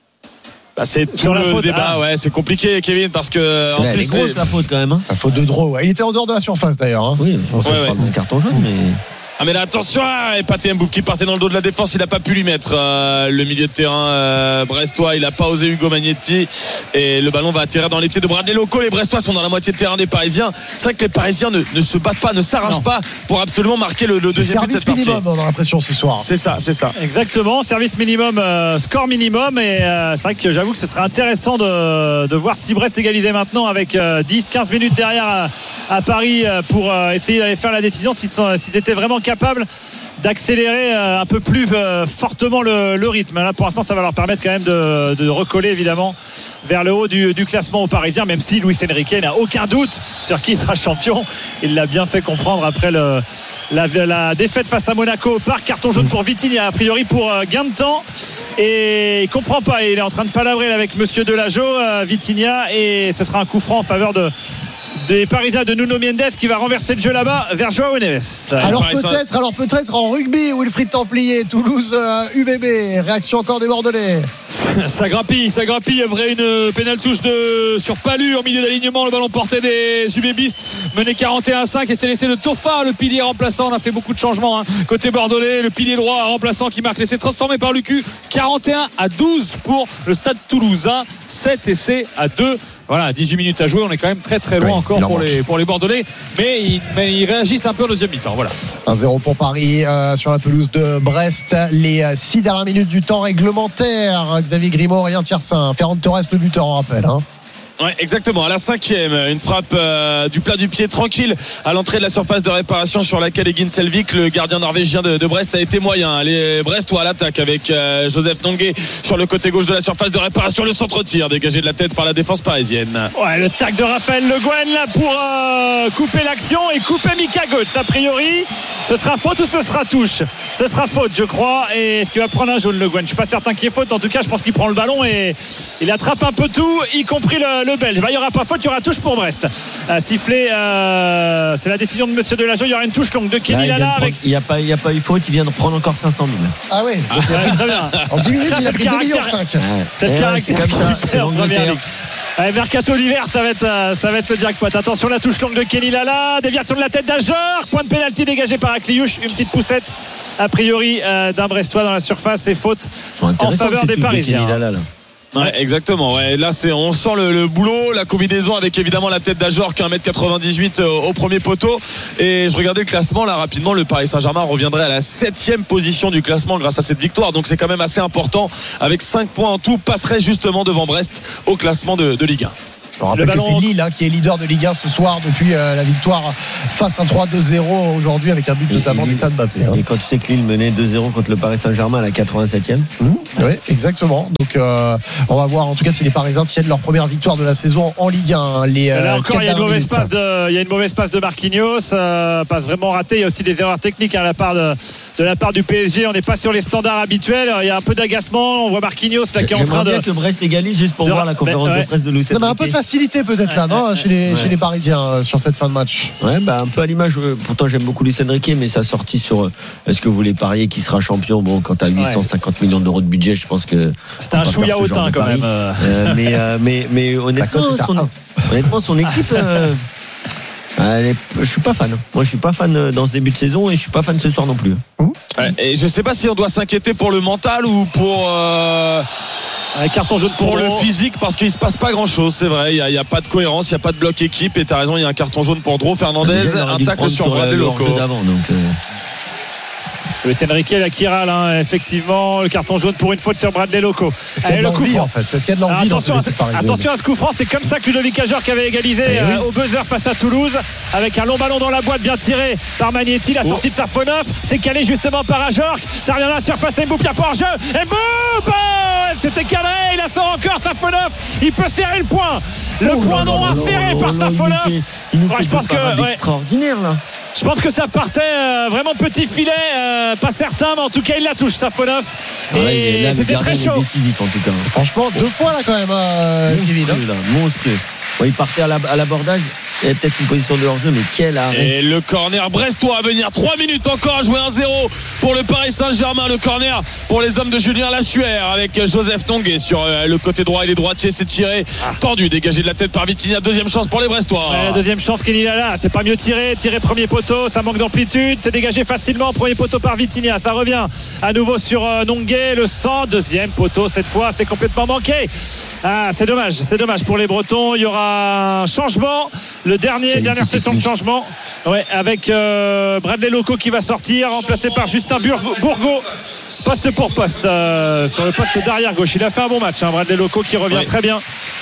Bah c'est tout sur le la faute, débat, ah. ouais, c'est compliqué, Kevin, parce que parce en que là, plus, elle est grosse la faute quand même. Hein. La faute de Draw, ouais. Il était en dehors de la surface d'ailleurs. Hein. Oui, je pense ouais, que je ouais. parle d'un carton jaune, mais. Ah mais là attention, et Pathé Mboup qui partait dans le dos de la défense, il n'a pas pu lui mettre euh, le milieu de terrain euh, brestois, il n'a pas osé Hugo Magnetti, et le ballon va atterrir dans les pieds de Bradley Loco. Les Brestois sont dans la moitié de terrain des Parisiens. C'est vrai que les Parisiens ne, ne se battent pas, ne s'arrachent pas pour absolument marquer le, le deuxième but de cette partie. Service minimum, on a l'impression ce soir. C'est ça, c'est ça. Exactement, service minimum, euh, score minimum, et euh, c'est vrai que j'avoue que ce serait intéressant de, de voir si Brest égalisait maintenant avec euh, dix quinze minutes derrière à, à Paris euh, pour euh, essayer d'aller faire la décision, s'ils, sont, s'ils étaient vraiment capables d'accélérer un peu plus fortement le, le rythme. Là, pour l'instant, ça va leur permettre quand même de, de recoller évidemment vers le haut du, du classement aux Parisiens, même si Luis Enrique n'a aucun doute sur qui sera champion. Il l'a bien fait comprendre après le, la, la défaite face à Monaco par carton jaune pour Vitinha, a priori pour gain de temps, et il comprend pas, il est en train de palabrer avec monsieur Delageau, Vitinha, et ce sera un coup franc en faveur de des Parisiens de Nuno Mendes qui va renverser le jeu là-bas vers Joao Neves. Alors peut-être, alors peut-être en rugby, Wilfried Templier, Toulouse, euh, U B B, réaction encore des Bordelais. Ça grappille, ça grappille après une pénale touche de sur Palu en milieu d'alignement. Le ballon porté des UBBistes, mené quarante et un à cinq, et c'est laissé de Toffa, le pilier remplaçant. On a fait beaucoup de changements hein. Côté bordelais, le pilier droit remplaçant qui marque l'essai transformé par Lucu. quarante et un à douze pour le Stade Toulousain, sept essais à deux. Voilà, dix-huit minutes à jouer, on est quand même très très loin oui, encore pour les, pour les Bordelais, mais ils, mais ils réagissent un peu au deuxième mi-temps. Voilà. un zéro pour Paris euh, sur la pelouse de Brest. Les euh, six dernières minutes du temps réglementaire. Xavier Grimaud, Aurélien Tiersin, Ferran Torres le buteur, on rappelle. Hein. Ouais, exactement. À la cinquième, une frappe euh, du plat du pied tranquille à l'entrée de la surface de réparation sur laquelle Egin Selvik, le gardien norvégien de, de Brest, a été moyen. Les Brestois à l'attaque avec euh, Joseph Tongué sur le côté gauche de la surface de réparation. Le centre-tir dégagé de la tête par la défense parisienne. Ouais, le tac de Raphaël Le Guen là pour euh, couper l'action et couper Mika Götze. A priori, ce sera faute ou ce sera touche? Ce sera faute, je crois. Et est-ce qu'il va prendre un jaune, Le Guen? Je suis pas certain qu'il y ait faute. En tout cas, je pense qu'il prend le ballon et il attrape un peu tout, y compris le le Belge. Il n'y aura pas faute, il y aura touche pour Brest. Euh, sifflé, euh, c'est la décision de monsieur Delageau. Il y aura une touche longue de Kenny Lala. Il n'y a, avec... a, a pas eu faute, il vient de prendre encore cinq cent mille. Ah oui, ah, ouais, très bien. En dix minutes, ça, il a pris deux virgule cinq millions. C'est le caractère comme ça, c'est l'Angleterre. Allez, mercato d'hiver, ça va être euh, ça va être le jackpot. Attention, la touche longue de Kenny Lala, déviation de la tête d'Ajor, point de pénalty dégagé par Akliouche, une petite poussette a priori euh, d'un Brestois dans la surface et faute en faveur des Parisiens. De Lala, là. Ouais, exactement. Ouais. Là, c'est, on sent le, le boulot, la combinaison avec évidemment la tête d'Ajor qui est un mètre quatre-vingt-dix-huit au, au premier poteau. Et je regardais le classement là rapidement. Le Paris Saint-Germain reviendrait à la septième position du classement grâce à cette victoire. Donc c'est quand même assez important. Avec cinq points en tout, passerait justement devant Brest au classement de, de Ligue un. On rappelle que c'est Lille hein, qui est leader de Ligue un ce soir depuis euh, la victoire face à trois deux zéro aujourd'hui avec un but et, notamment d'Ethan Mbappé. Hein. Et quand tu sais que Lille menait deux zéro contre le Paris Saint-Germain à la quatre-vingt-septième. Mmh, oui, exactement. Donc euh, on va voir en tout cas si les Parisiens tiennent leur première victoire de la saison en Ligue un. Les, euh, là encore, il y a une mauvaise passe de, il y a une mauvaise passe de Marquinhos, euh, passe vraiment ratée. Il y a aussi des erreurs techniques à la part de, de la part du P S G. On n'est pas sur les standards habituels. Il y a un peu d'agacement. On voit Marquinhos là qui est en train de. J'aimerais bien que Brest égalise juste pour de... voir la conférence ouais. de presse de Luis Enrique. Un peu de facilité peut-être là. Non, chez les, ouais. chez les Parisiens euh, sur cette fin de match. Ouais, bah, un peu à l'image. Euh, pourtant, j'aime beaucoup Luis Enrique, mais sa sortie sur euh, est-ce que vous voulez parier qui sera champion? Bon, quand t'as huit cent cinquante ouais. millions d'euros de budget, je pense que. C'est un chouïa hautain quand même. Euh, mais, euh, mais, mais honnêtement, son, honnêtement, son équipe. Euh, est, je suis pas fan. Moi, je suis pas fan dans ce début de saison et je suis pas fan ce soir non plus. Ouais, et je sais pas si on doit s'inquiéter pour le mental ou pour. Euh... Un carton jaune pour, pour le physique parce qu'il se passe pas grand chose, c'est vrai. Il n'y a, a pas de cohérence, il n'y a pas de bloc équipe. Et tu as raison, il y a un carton jaune pour Dro Fernandez, déjà, un tacle sur Bradley Loco. Luis Enrique là qui râle hein, effectivement le carton jaune pour une faute sur Bradley Loco. C'est le coup franc en fait. C'est ce qu'il y a de l'envie. Attention, à, attention à ce coup franc, c'est comme ça que Ludovic Ajor qui avait égalisé eh oui. euh, au buzzer face à Toulouse avec un long ballon dans la boîte bien tiré par Magnetti, la sortie oh. de Safonov, c'est calé justement par Ajor. Ça revient à la surface, Mboup, il y a pas hors-jeu. Mboup, c'était cadré, il la sort encore Safonov, il peut serrer le point. Le oh point droit serré oh par Safonov. Il, il nous fait ouais, je pense que ouais. extraordinaire là. Je pense que ça partait euh, vraiment petit filet, euh, pas certain, mais en tout cas il la touche, Safonov. Et ah, il là, c'était très chaud. Décisif, en tout cas. Franchement, deux fois là quand même, euh, monstrueux, là, monstrueux. Bon, il partait à, la, à l'abordage. Il y a peut-être une position de hors-jeu, mais quel arrêt. Et le corner brestois à venir. trois minutes encore à jouer un zéro pour le Paris Saint-Germain. Le corner pour les hommes de Julien Lachuer avec Joseph Tongué sur le côté droit. Et les droitiers, c'est tiré. Ah. Tendu, dégagé de la tête par Vitinha. Deuxième chance pour les Brestois. Ouais, la deuxième chance, Kenny Lala. C'est pas mieux tiré. Tiré premier poteau. Ça manque d'amplitude. C'est dégagé facilement. Premier poteau par Vitinha. Ça revient à nouveau sur euh, Nongué. Le cent. Deuxième poteau cette fois. C'est complètement manqué. Ah, c'est dommage. C'est dommage pour les Bretons. Il y aura un changement. Le dernier, dernière session de changement. Ouais, avec euh, Bradley Loco qui va sortir, remplacé par Justin Bourgault, poste pour poste, euh, sur le poste d'arrière gauche. Il a fait un bon match, hein, Bradley Loco qui revient oui. très bien.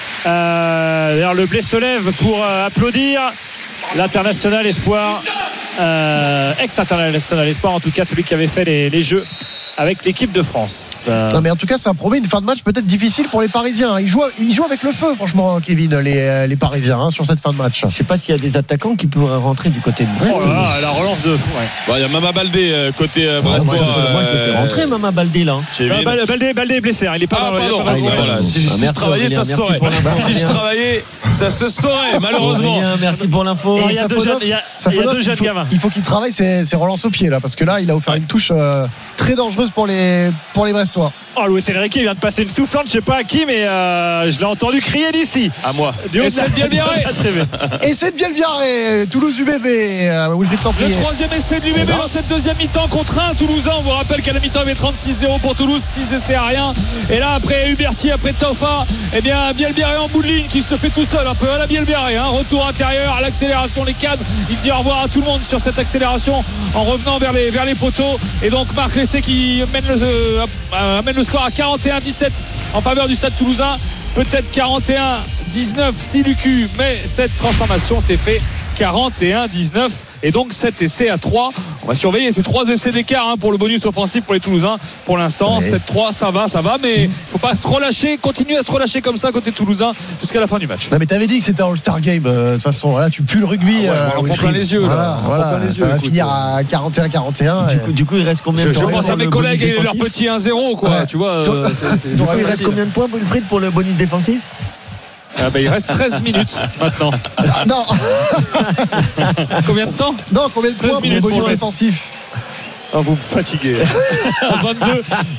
Euh, d'ailleurs, le blé se lève pour euh, applaudir l'international espoir, euh, ex-international espoir, en tout cas, celui qui avait fait les, les jeux avec l'équipe de France. Euh... Non mais en tout cas ça a prouvé une fin de match peut-être difficile pour les Parisiens. Ils jouent, ils jouent avec le feu franchement Kevin, les, les Parisiens hein, sur cette fin de match. Je sais pas s'il y a des attaquants qui pourraient rentrer du côté de Brest. Oh là là, la relance de... Ouais. Bah, il y a Mama Baldé euh, côté euh, Brest. Moi, euh, moi je le fais rentrer Mama Baldé là. Euh, Baldé, Baldé est blessé, hein. Il est pas ah, dans, pardon, pas ah, voilà. Voilà. Si, si je travaillais ça se saurait. Si je travaillais ça se saurait malheureusement. Merci pour l'info. Il y a deux jeunes gamins. Il faut qu'il travaille ses relances au pied là parce que là il a offert une touche très dangereuse pour les pour les Brestois. Oh, Luis Enrique vient de passer une soufflante, je sais pas à qui, mais euh, je l'ai entendu crier d'ici. À moi. Et c'est bien Biarré. Et c'est bien Biarré. Toulouse U B B. Euh, le troisième essai de l'U B B dans cette deuxième mi-temps contre un Toulousain. On vous rappelle qu'à la mi-temps il y avait trente-six zéro pour Toulouse, six essais à rien. Et là après Huberti, après Taufa, eh bien Bielbiarré en bout de ligne qui se fait tout seul un peu à la Bielbiarré. Hein. Retour intérieur à l'accélération, les cadres. Il dit au revoir à tout le monde sur cette accélération en revenant vers les, vers les poteaux. Et donc Marc Lessé qui mène le, euh, amène le score à quarante et un dix-sept en faveur du Stade Toulousain. Peut-être quarante et un dix-neuf si l'U Q, mais cette transformation s'est fait quarante et un dix-neuf et donc sept essais à trois. On va surveiller ces trois essais d'écart hein, pour le bonus offensif pour les Toulousains pour l'instant. Ouais. sept trois, ça va, ça va, mais il ne faut pas se relâcher, continuer à se relâcher comme ça côté Toulousain jusqu'à la fin du match. Non mais t'avais dit que c'était un All-Star Game de euh, toute façon. Voilà, tu pues le rugby. Ah ouais, on prend plein les yeux. Voilà, là. voilà, les ça yeux, va écoute, finir ouais. à quarante et un quarante et un. Du coup, du coup, il reste combien de je, temps? Je pense à mes collègues et leur petit un zéro quoi. Ouais. Tu vois. Euh, c'est, c'est, du coup, il reste combien de points Wilfried pour le bonus défensif? Ah bah il reste treize minutes maintenant. Non. Combien de temps? Non, combien de points pour le bonus défensif? Oh, vous me fatiguez. vingt-deux,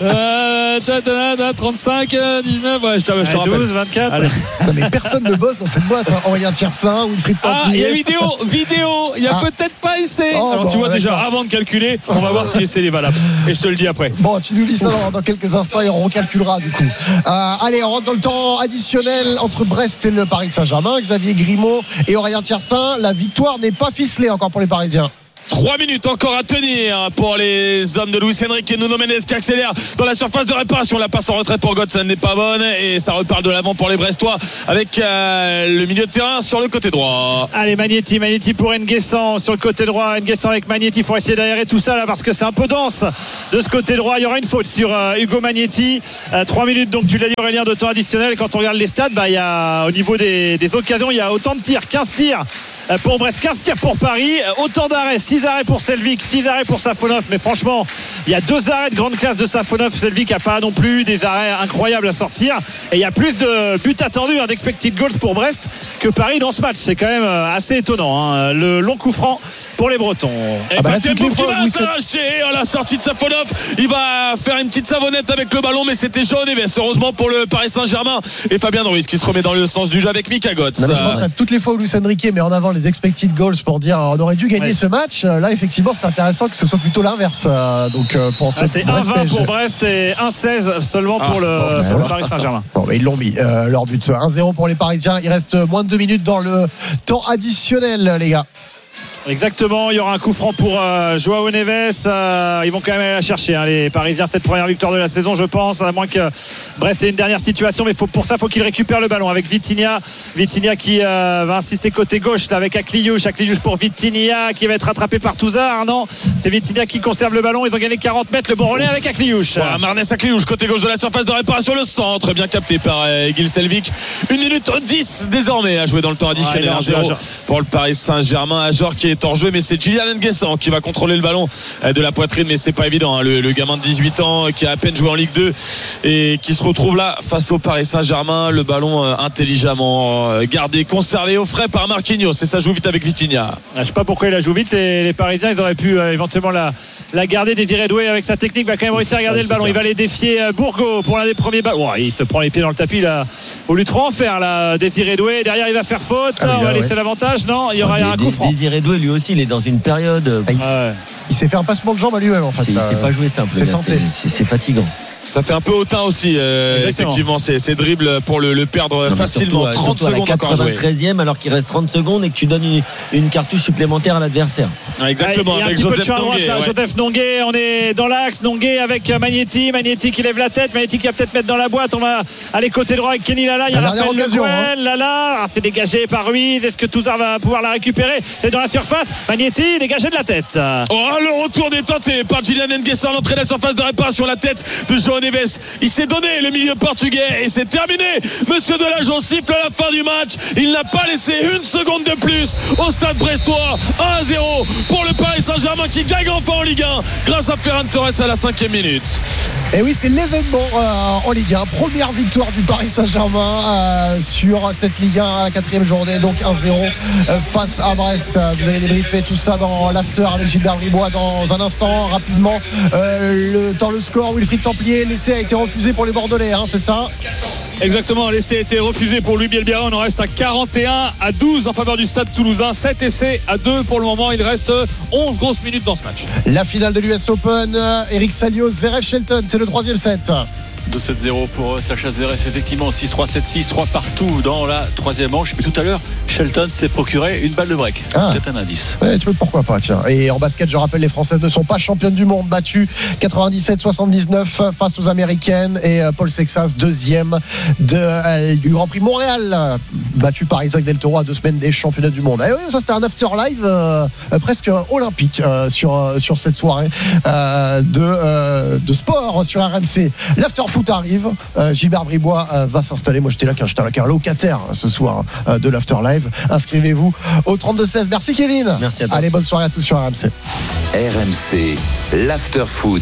euh, trente-cinq, dix-neuf, ouais, je te, je te rappelle. douze, vingt-quatre. Non, mais personne ne bosse dans cette boîte. Hein. Aurélien Tiersin, Wilfried Templier. Ah, il y a vidéo, vidéo. Il n'y a ah. peut-être pas essai. Oh, Alors bon, tu vois d'accord. déjà, avant de calculer, on va voir si l'essai est valable. Et je te le dis après. Bon, tu nous dis ça dans, dans quelques instants et on recalculera du coup. Euh, allez, on rentre dans le temps additionnel entre Brest et le Paris Saint-Germain. Xavier Grimaud et Aurélien Tiersin. La victoire n'est pas ficelée encore pour les Parisiens. Trois minutes encore à tenir pour les hommes de Luis Enrique et Nuno Mendes qui accélère dans la surface de réparation. La passe en retraite pour Götze n'est pas bonne et ça repart de l'avant pour les Brestois avec euh, le milieu de terrain sur le côté droit. Allez, Magnetti, Magnetti pour N'Guessan sur le côté droit. N'Guessan avec Magnetti. Il faut essayer d'aérer tout ça là parce que c'est un peu dense de ce côté droit. Il y aura une faute sur euh, Hugo Magnetti. Euh, trois minutes, donc tu l'as dit Aurélien, de temps additionnel. Et quand on regarde les stats, bah, il y a, au niveau des, des occasions, il y a autant de tirs, quinze tirs pour Brest, quinze tirs pour Paris, autant d'arrêts, six arrêts pour Selvic, six arrêts pour Safonov, mais franchement il y a deux arrêts de grande classe de Safonov. Selvic n'a pas non plus des arrêts incroyables à sortir et il y a plus de buts attendus, hein, d'expected goals pour Brest que Paris dans ce match. C'est quand même assez étonnant, hein. Le long coup franc pour les Bretons. Et ah bah, Tempo qui va s'arracher à la sortie de Safonov, il va faire une petite savonnette avec le ballon, mais c'était João Neves heureusement pour le Paris Saint-Germain et Fabien Ruiz qui se remet dans le sens du jeu avec Mika Götze. Non, je pense à toutes les fois où Luis Enrique met en avant les expected goals pour dire on aurait dû gagner ouais. ce match. Là effectivement c'est intéressant que ce soit plutôt l'inverse. Donc pour ah, c'est un vingt pour Brest et un seize seulement pour ah, le, bon, pour le Paris Saint-Germain. Bon, mais ils l'ont mis euh, leur but. un zéro pour les Parisiens. Il reste moins de deux minutes dans le temps additionnel les gars. Exactement, il y aura un coup franc pour euh, João Neves. Euh, ils vont quand même aller la chercher, hein, les Parisiens, cette première victoire de la saison, je pense, à moins que Brest ait une dernière situation, mais faut, pour ça, il faut qu'il récupère le ballon avec Vitinha. Vitinha qui euh, va insister côté gauche là, avec Akliouche. Akliouche pour Vitinha qui va être rattrapé par Touzard. Non, c'est Vitinha qui conserve le ballon. Ils ont gagné quarante mètres, le bon relais avec Akliouche. Voilà, Marnès Akliouche, côté gauche de la surface de réparation, le centre, bien capté par euh, Gil Selvic. une minute dix désormais à jouer dans le temps additionnel. Ouais, un zéro pour le Paris Saint-Germain. Ajor qui est en jeu, mais c'est Julian N'Guessan qui va contrôler le ballon de la poitrine, mais c'est pas évident, hein. le, le gamin de dix-huit ans qui a à peine joué en Ligue deux et qui se retrouve là face au Paris Saint-Germain. Le ballon euh, intelligemment euh, gardé, conservé au frais par Marquinhos, et ça joue vite avec Vitinha. Je sais pas pourquoi il a joué vite. Les, les Parisiens, ils auraient pu euh, éventuellement la, la garder. Désiré Doué avec sa technique va quand même réussir à garder ouais, le ballon. Ça. Il va aller défier euh, Bourgo pour l'un des premiers ballons. Ouais, il se prend les pieds dans le tapis là. Au lieu de trop en faire là, Désiré Doué. Derrière, il va faire faute. Ah, on va ouais. laisser l'avantage. Non, il y aura ah, un coup franc. Désiré Doué, lui aussi, il est dans une période. Ah, il, ouais. il s'est fait un passement de jambe à lui-même en fait. C'est, c'est pas joué simple. C'est, c'est, c'est, c'est fatigant. Ça fait un peu hautain aussi, euh, effectivement, ces, ces dribbles pour le, le perdre non, facilement. Surtout, trente surtout secondes à la quatre-vingt-treizième alors qu'il reste trente secondes et que tu donnes une, une cartouche supplémentaire à l'adversaire. Ah, exactement, ah, avec Joseph Nongué. Ouais. Joseph Nongué, on est dans l'axe. Nongué avec Magnetti. Magnetti qui lève la tête. Magnetti qui va peut-être mettre dans la boîte. On va aller côté droit avec Kenny Lala. Il y a Raphaël Le Guen. Hein. Lala, ah, c'est dégagé par Ruiz. Est-ce que Touzard va pouvoir la récupérer? C'est dans la surface. Magnetti dégagé de la tête. Oh, le retour détenté par Julian N'Guessan, l'entrée de la surface de réparation, la tête de João Neves. Il s'est donné le milieu portugais et c'est terminé. Monsieur Delageau siffle à la fin du match. Il n'a pas laissé une seconde de plus au stade brestois. un à zéro pour le Paris Saint-Germain qui gagne enfin en Ligue un grâce à Ferran Torres à la cinquième minute. Et oui, c'est l'événement euh, en Ligue un. Première victoire du Paris Saint-Germain euh, sur cette Ligue un à la quatrième journée, donc un zéro euh, face à Brest. Vous allez débriefer tout ça dans l'after avec Gilbert Bribois dans un instant. Rapidement, euh, le, dans le score, Wilfried Templier, l'essai a été refusé pour les Bordelais, hein, c'est ça? Exactement, l'essai a été refusé pour Louis Bielbiarra. On en reste à quarante et un à douze en faveur du Stade Toulousain. sept essais à deux pour le moment. Il reste onze grosses minutes dans ce match. La finale de l'U S Open, Eric Salio, Zverev Shelton, c'est le troisième set. deux sept zéro pour Sacha Zverev, effectivement six trois sept six trois partout dans la troisième manche. Mais tout à l'heure Shelton s'est procuré une balle de break. Ah. C'est peut-être un indice. Ouais, tu veux, pourquoi pas, tiens. Et en basket, je rappelle, les Françaises ne sont pas championnes du monde, battues quatre-vingt-dix-sept soixante-dix-neuf face aux Américaines. Et Paul Sexas, deuxième de, euh, du Grand Prix Montréal, battu par Isaac Del Toro à deux semaines des championnats du monde. Et oui, ça c'était un after live euh, presque olympique euh, sur, euh, sur cette soirée euh, de, euh, de sport sur R M C. L'after foot arrive. Euh, Gilbert Bribois euh, va s'installer. Moi, j'étais là qu'un, j'étais là qu'un locataire ce soir euh, de l'After Live. Inscrivez-vous au trente-deux seize. Merci Kevin. Merci à toi. Allez, bonne soirée à tous sur R M C. R M C, l'After Foot.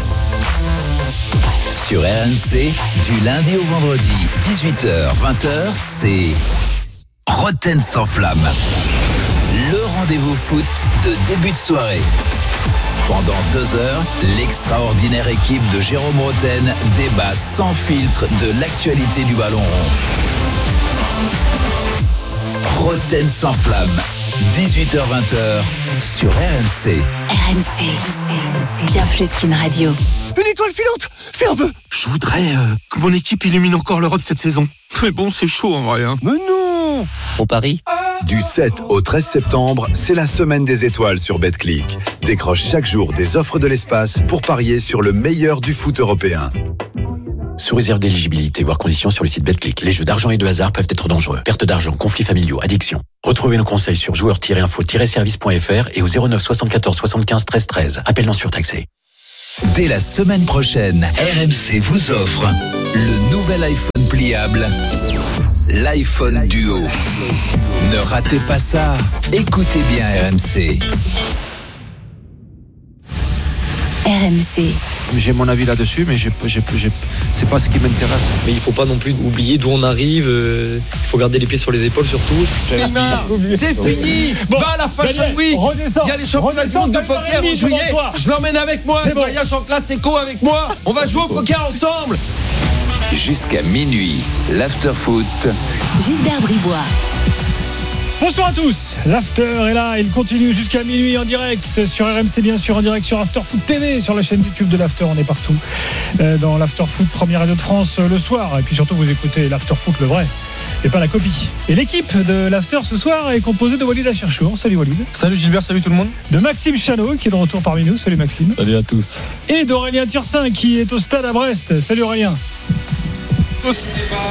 Sur R M C, du lundi au vendredi, dix-huit heures vingt heures, c'est Roten sans flamme. Le rendez-vous foot de début de soirée. Pendant deux heures, l'extraordinaire équipe de Jérôme Roten débat sans filtre de l'actualité du ballon rond. Roten sans flamme, dix-huit heures vingt sur R M C. R M C, bien plus qu'une radio. Une étoile filante, fais un vœu. Je voudrais euh, que mon équipe illumine encore l'Europe cette saison. Mais bon, c'est chaud en vrai. Hein. Mais non. Au Paris. Du sept au treize septembre, c'est la semaine des étoiles sur Betclic. Décroche chaque jour des offres de l'espace pour parier sur le meilleur du foot européen. Sous réserve d'éligibilité, voire conditions sur le site Betclic. Les jeux d'argent et de hasard peuvent être dangereux. Perte d'argent, conflits familiaux, addiction. Retrouvez nos conseils sur joueurs tiret info tiret service point f r et au zéro neuf soixante-quatorze soixante-quinze treize treize. Appel non surtaxé. Dès la semaine prochaine, R M C vous offre le nouvel iPhone pliable, l'iPhone Duo. Ne ratez pas ça. Écoutez bien R M C. R M C. J'ai mon avis là-dessus, mais j'ai, j'ai, j'ai, c'est pas ce qui m'intéresse. Mais il faut pas non plus oublier d'où on arrive. Euh, il faut garder les pieds sur les épaules surtout. C'est fini. Bon, va à la Fashion Week. Il y a les championnats du monde de poker en juillet. Je l'emmène avec moi. Le voyage en classe éco avec moi. On va jouer au poker ensemble. Jusqu'à minuit, l'after-foot. Gilbert Bribois. Bonsoir à tous, l'After est là, il continue jusqu'à minuit en direct sur R M C, bien sûr en direct sur After Foot T V, sur la chaîne YouTube de l'After, on est partout dans l'After Foot, première radio de France le soir, et puis surtout vous écoutez l'After Foot le vrai et pas la copie. Et l'équipe de l'After ce soir est composée de Walid Acharchour. Salut Walid. Salut Gilbert, salut tout le monde. De Maxime Chanot qui est de retour parmi nous. Salut Maxime. Salut à tous. Et d'Aurélien Tirsin qui est au stade à Brest. Salut Aurélien. Tous.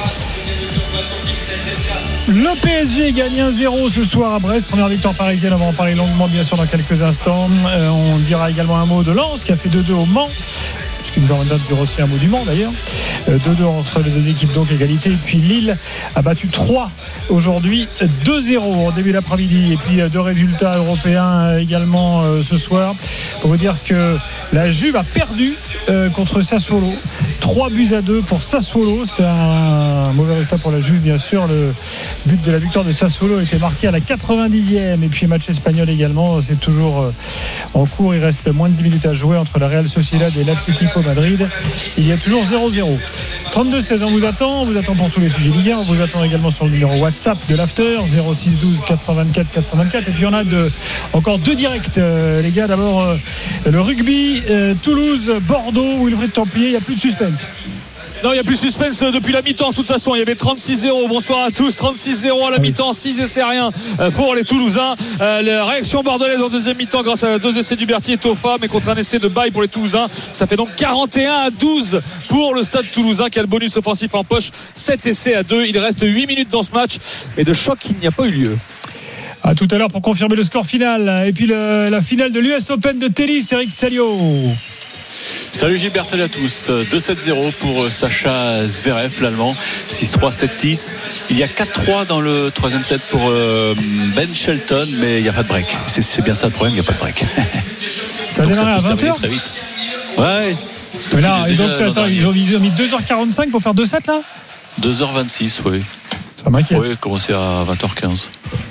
Le P S G gagne un zéro ce soir à Brest. Première victoire parisienne. On va en parler longuement bien sûr dans quelques instants. Euh, on dira également un mot de Lens qui a fait deux deux au Mans. Puisqu'une grande date dure aussi un mot du Mans d'ailleurs. deux deux entre les deux équipes, donc égalité. Et puis Lille a battu trois aujourd'hui, deux zéro en début d'après-midi. Et puis deux résultats européens également ce soir. Pour vous dire que la Juve a perdu contre Sassuolo. trois buts à deux pour Sassuolo. C'était un mauvais résultat pour la Juve, bien sûr. Le but de la victoire de Sassuolo était marqué à la quatre-vingt-dixième. Et puis match espagnol également. C'est toujours en cours. Il reste moins de dix minutes à jouer entre la Real Sociedad et l'Atlético Madrid. Il y a toujours zéro zéro. trente-deux seize, on vous attend. On vous attend pour tous les sujets Ligue un. On vous attend également sur le numéro WhatsApp de l'After, zéro six douze quatre cent vingt-quatre quatre cent vingt-quatre. Et puis on a de, encore deux directs, euh, les gars. D'abord, euh, le rugby, euh, Toulouse, Bordeaux, Wilfried Templier. Il n'y a plus de suspense. Non, il n'y a plus de suspense depuis la mi-temps. De toute façon, il y avait trente-six zéro. Bonsoir à tous. trente-six zéro à la mi-temps. six essais rien pour les Toulousains. Euh, la réaction bordelaise en deuxième mi-temps grâce à deux essais d'Huberti et Tofa, mais contre un essai de Baye pour les Toulousains. Ça fait donc quarante et un à douze pour le Stade Toulousain qui a le bonus offensif en poche. sept essais à deux. Il reste huit minutes dans ce match. Et de choc, il n'y a pas eu lieu. À tout à l'heure pour confirmer le score final. Et puis le, la finale de l'U S Open de tennis, Eric Salio. Salut Gilbert, salut à tous. deux sept zéro pour Sacha Zverev, l'Allemand. six trois, sept six. Il y a quatre trois dans le troisième set pour Ben Shelton, mais il n'y a pas de break. C'est, c'est bien ça le problème, il n'y a pas de break. Ça a démarré à vingt heures très vite. Ouais. Mais là, et donc, attends, ils, ont, ils ont mis deux heures quarante-cinq pour faire deux sets là deux heures vingt-six, oui. Ça m'inquiète. Oui, commencer à vingt heures quinze.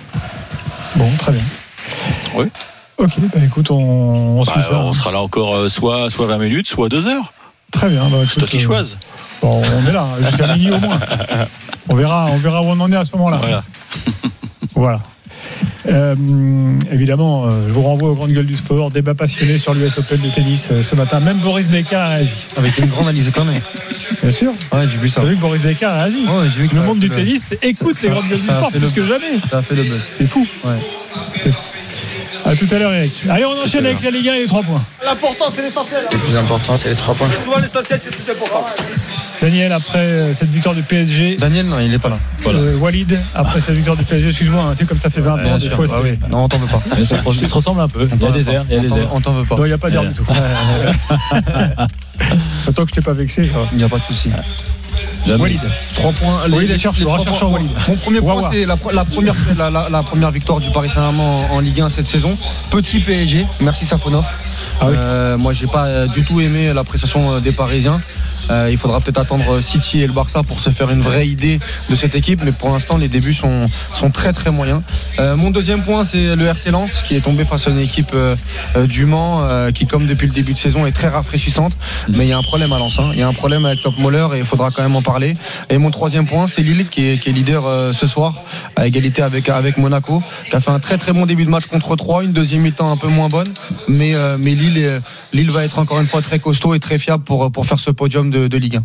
Bon, très bien. Oui. Ok, bah écoute, on, on suit bah, ça. On sera là encore euh, soit, soit vingt minutes, soit deux heures. Très bien. Bah, c'est toi qui euh, choisis. Bon, on est là, jusqu'à minuit au moins. On verra, on verra où on en est à ce moment-là. Voilà. Voilà. Euh, évidemment, euh, je vous renvoie aux grandes gueules du sport. Débat passionné sur l'U S Open de tennis euh, ce matin. Même Boris Becker a réagi. Avec une grande analyse quand même. Bien sûr. Ouais, j'ai vu ça. T'as vu que Boris Becker a réagi. Ouais, j'ai vu que le monde du le... tennis écoute ça, les grandes gueules du sport plus que jamais. Ça a fait le buzz. C'est fou. Ouais. C'est fou. À tout à l'heure, Eric. Allez, on enchaîne avec la Ligue un et les trois points. L'important, c'est l'essentiel. Le plus important, c'est les trois points. Souvent, l'essentiel, c'est le plus important. Daniel, après cette victoire du P S G. Daniel, non, il n'est pas là. Voilà. Euh, Walid, après cette victoire du P S G, excuse-moi, hein, tu sais, comme ça fait vingt ans, des fois. Ah oui. Non, on t'en veut pas. Mais ça se, il se ressemble un peu. Il y a des airs. Il y a des airs. On t'en veut pas. Non, il n'y a pas d'air du tout. Tant que je t'ai pas vexé. Il n'y a pas de souci. Jamais. Walid. Trois points. Walid, les, cherche, les trois recherchant points. Walid. Mon premier point, Wawa. c'est la, la, première, la, la, la première victoire du Paris Saint-Germain en, en Ligue un cette saison. Petit P S G. Merci Safonov. Ah oui. euh, moi, j'ai pas euh, du tout aimé la prestation des Parisiens. Euh, il faudra peut-être attendre City et le Barça pour se faire une vraie idée de cette équipe, mais pour l'instant les débuts sont, sont très très moyens. Euh, mon deuxième point, c'est le R C Lens qui est tombé face à une équipe euh, euh, du Mans euh, qui, comme depuis le début de saison, est très rafraîchissante, mais il y a un problème à Lens, hein. Il y a un problème avec Top Moller et il faudra quand même en parler. Et mon troisième point, c'est Lille qui est, qui est leader euh, ce soir à égalité avec, avec Monaco, qui a fait un très très bon début de match contre Troyes, une deuxième mi-temps un peu moins bonne, mais, euh, mais Lille, est, Lille va être encore une fois très costaud et très fiable pour, pour faire ce podium de, de Ligue un.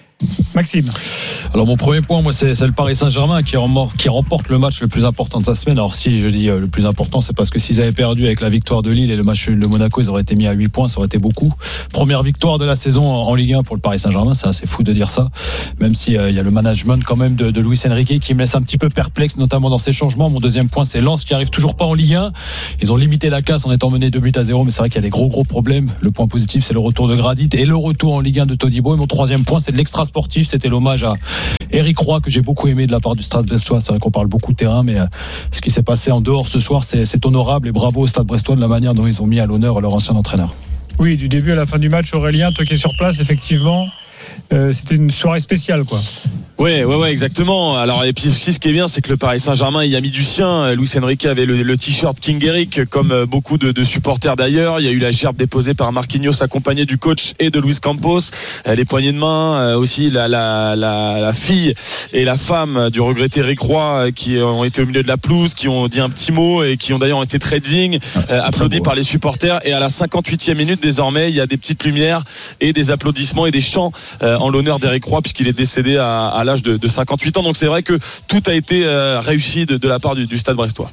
Maxime. Alors mon premier point, moi, c'est, c'est le Paris Saint-Germain qui, remor- qui remporte le match le plus important de sa semaine. Alors si je dis euh, le plus important, c'est parce que s'ils avaient perdu avec la victoire de Lille et le match de Monaco, ils auraient été mis à huit points, ça aurait été beaucoup. Première victoire de la saison en, en Ligue un pour le Paris Saint-Germain, c'est assez fou de dire ça, même s'il euh, y a le management quand même de, de Luis Enrique qui me laisse un petit peu perplexe, notamment dans ses changements. Mon deuxième point, c'est Lens qui arrive toujours pas en Ligue un. Ils ont limité la casse en étant menés deux buts à zéro, mais c'est vrai qu'il y a des gros gros problèmes. Le point positif, c'est le retour de Gradit et le retour en Ligue un de Todibo. Et mon troisième point, c'est de l'extra sportif. C'était l'hommage à Eric Roy que j'ai beaucoup aimé de la part du Stade Brestois. C'est vrai qu'on parle beaucoup de terrain, mais euh, ce qui s'est passé en dehors ce soir, c'est, c'est honorable et bravo au Stade Brestois de la manière dont ils ont mis à l'honneur leur ancien entraîneur. Oui, du début à la fin du match, Aurélien, toi qui es sur place, effectivement, euh, c'était une soirée spéciale, quoi. Ouais, ouais, ouais, exactement. Alors, et puis aussi, ce qui est bien, c'est que le Paris Saint-Germain, il y a mis du sien. Luis Enrique avait le, le t-shirt King Eric, comme beaucoup de, de supporters d'ailleurs. Il y a eu la gerbe déposée par Marquinhos, accompagné du coach et de Luis Campos. Les poignées de main, aussi la, la, la, la fille et la femme du regretté Eric Roy, qui ont été au milieu de la pelouse, qui ont dit un petit mot et qui ont d'ailleurs été très dignes, ah, applaudis par les supporters. Et à la cinquante-huitième minute, désormais, il y a des petites lumières et des applaudissements et des chants en l'honneur d'Eric Roy, puisqu'il est décédé à, à l'âge de, de cinquante-huit ans. Donc c'est vrai que tout a été euh, réussi de, de la part du, du Stade Brestois.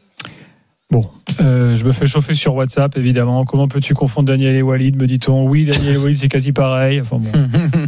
Bon, euh, je me fais chauffer sur WhatsApp, évidemment. Comment peux-tu confondre Daniel et Walid, me dit-on? Oui, Daniel et Walid, c'est quasi pareil. Enfin bon.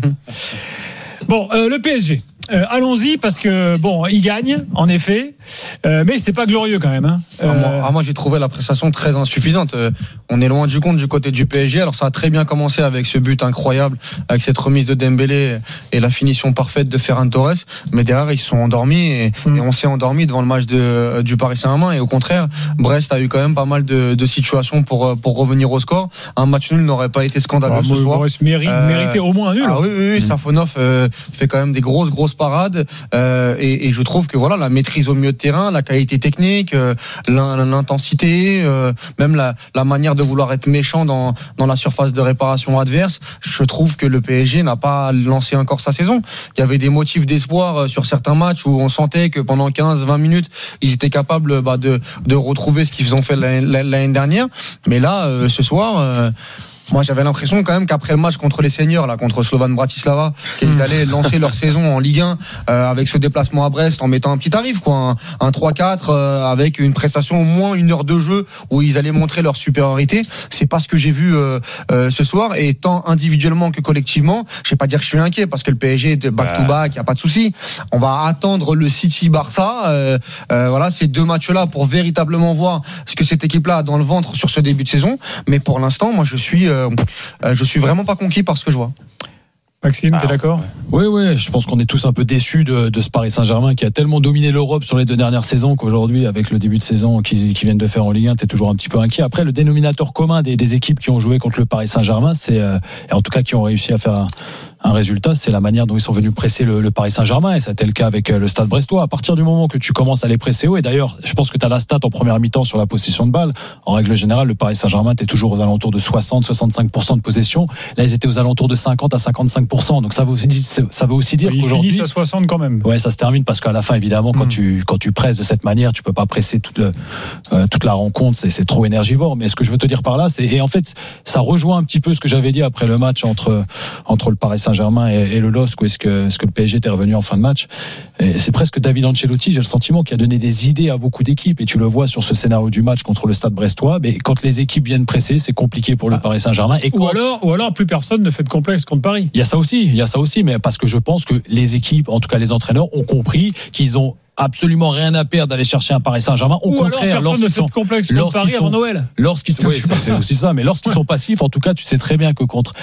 Bon, euh, le P S G. Euh, allons-y parce que bon, il gagne en effet, euh, mais c'est pas glorieux quand même. Hein. Euh... Ah, moi, ah, moi j'ai trouvé la prestation très insuffisante. Euh, on est loin du compte du côté du P S G. Alors ça a très bien commencé avec ce but incroyable, avec cette remise de Dembélé et la finition parfaite de Ferran Torres. Mais derrière ils se sont endormis et, mm. et on s'est endormi devant le match de, du Paris Saint-Germain. Et au contraire, Brest a eu quand même pas mal de, de situations pour pour revenir au score. Un match nul n'aurait pas été scandaleux ah, ce soir. Brest mérite, euh, méritait au moins un nul. Ah oui oui, oui mm. Safonov euh, fait quand même des grosses grosses parade euh, et, et je trouve que voilà la maîtrise au milieu de terrain, la qualité technique, euh, l'intensité, euh, même la, la manière de vouloir être méchant dans, dans la surface de réparation adverse, je trouve que le P S G n'a pas lancé encore sa saison. Il y avait des motifs d'espoir sur certains matchs où on sentait que pendant quinze vingt minutes ils étaient capables bah, de, de retrouver ce qu'ils ont fait l'année dernière, mais là euh, ce soir euh, moi j'avais l'impression quand même qu'après le match contre les seniors là, contre Slovan Bratislava, qu'ils allaient lancer leur saison en Ligue un euh, avec ce déplacement à Brest en mettant un petit tarif quoi, un, un trois quatre euh, avec une prestation au moins une heure de jeu où ils allaient montrer leur supériorité. C'est pas ce que j'ai vu euh, euh, ce soir, et tant individuellement que collectivement, je vais pas dire que je suis inquiet parce que le P S G est back to back, il y a pas de souci. On va attendre le City Barça euh, euh, voilà, ces deux matchs là pour véritablement voir ce que cette équipe là a dans le ventre sur ce début de saison, mais pour l'instant moi je suis euh, je suis vraiment pas conquis par ce que je vois. Maxime, t'es d'accord ? Oui, oui, je pense qu'on est tous un peu déçus de, de ce Paris Saint-Germain qui a tellement dominé l'Europe sur les deux dernières saisons qu'aujourd'hui, avec le début de saison qu'ils, qu'ils viennent de faire en Ligue un, t'es toujours un petit peu inquiet. Après, le dénominateur commun des, des équipes qui ont joué contre le Paris Saint-Germain, c'est, euh, et en tout cas qui ont réussi à faire un, un résultat, c'est la manière dont ils sont venus presser le, le Paris Saint-Germain, et ça a été le cas avec le Stade Brestois. À partir du moment que tu commences à les presser haut, et d'ailleurs, je pense que tu as la stat en première mi-temps sur la possession de balle. En règle générale, le Paris Saint-Germain était toujours aux alentours de soixante à soixante-cinq pour cent de possession. Là, ils étaient aux alentours de cinquante à cinquante-cinq pour cent. Donc ça veut aussi, ça veut aussi dire ils qu'aujourd'hui, finissent à soixante quand même. Ouais, ça se termine parce qu'à la fin, évidemment, quand mmh. tu quand tu presses de cette manière, tu peux pas presser toute le, euh, toute la rencontre. C'est, c'est trop énergivore. Mais ce que je veux te dire par là, c'est, et en fait, ça rejoint un petit peu ce que j'avais dit après le match entre entre le Paris Saint-Germain et, et le L O S C, où est-ce que, est-ce que le P S G était revenu en fin de match. Et c'est presque David Ancelotti, j'ai le sentiment, qui a donné des idées à beaucoup d'équipes, et tu le vois sur ce scénario du match contre le Stade Brestois. Mais quand les équipes viennent presser, c'est compliqué pour le Paris Saint-Germain. Et ou quand... alors, ou alors plus personne ne fait de complexe contre Paris. Il y a ça aussi, il y a ça aussi, mais parce que je pense que les équipes, en tout cas les entraîneurs, ont compris qu'ils ont absolument rien à perdre d'aller chercher un Paris Saint-Germain. Au ou contraire, alors personne ne fait de complexe contre Paris sont, avant Noël. Lorsqu'ils sont, oui, c'est, c'est aussi ça, mais lorsqu'ils ouais. sont passifs, en tout cas, tu sais très bien que contre. Hmm.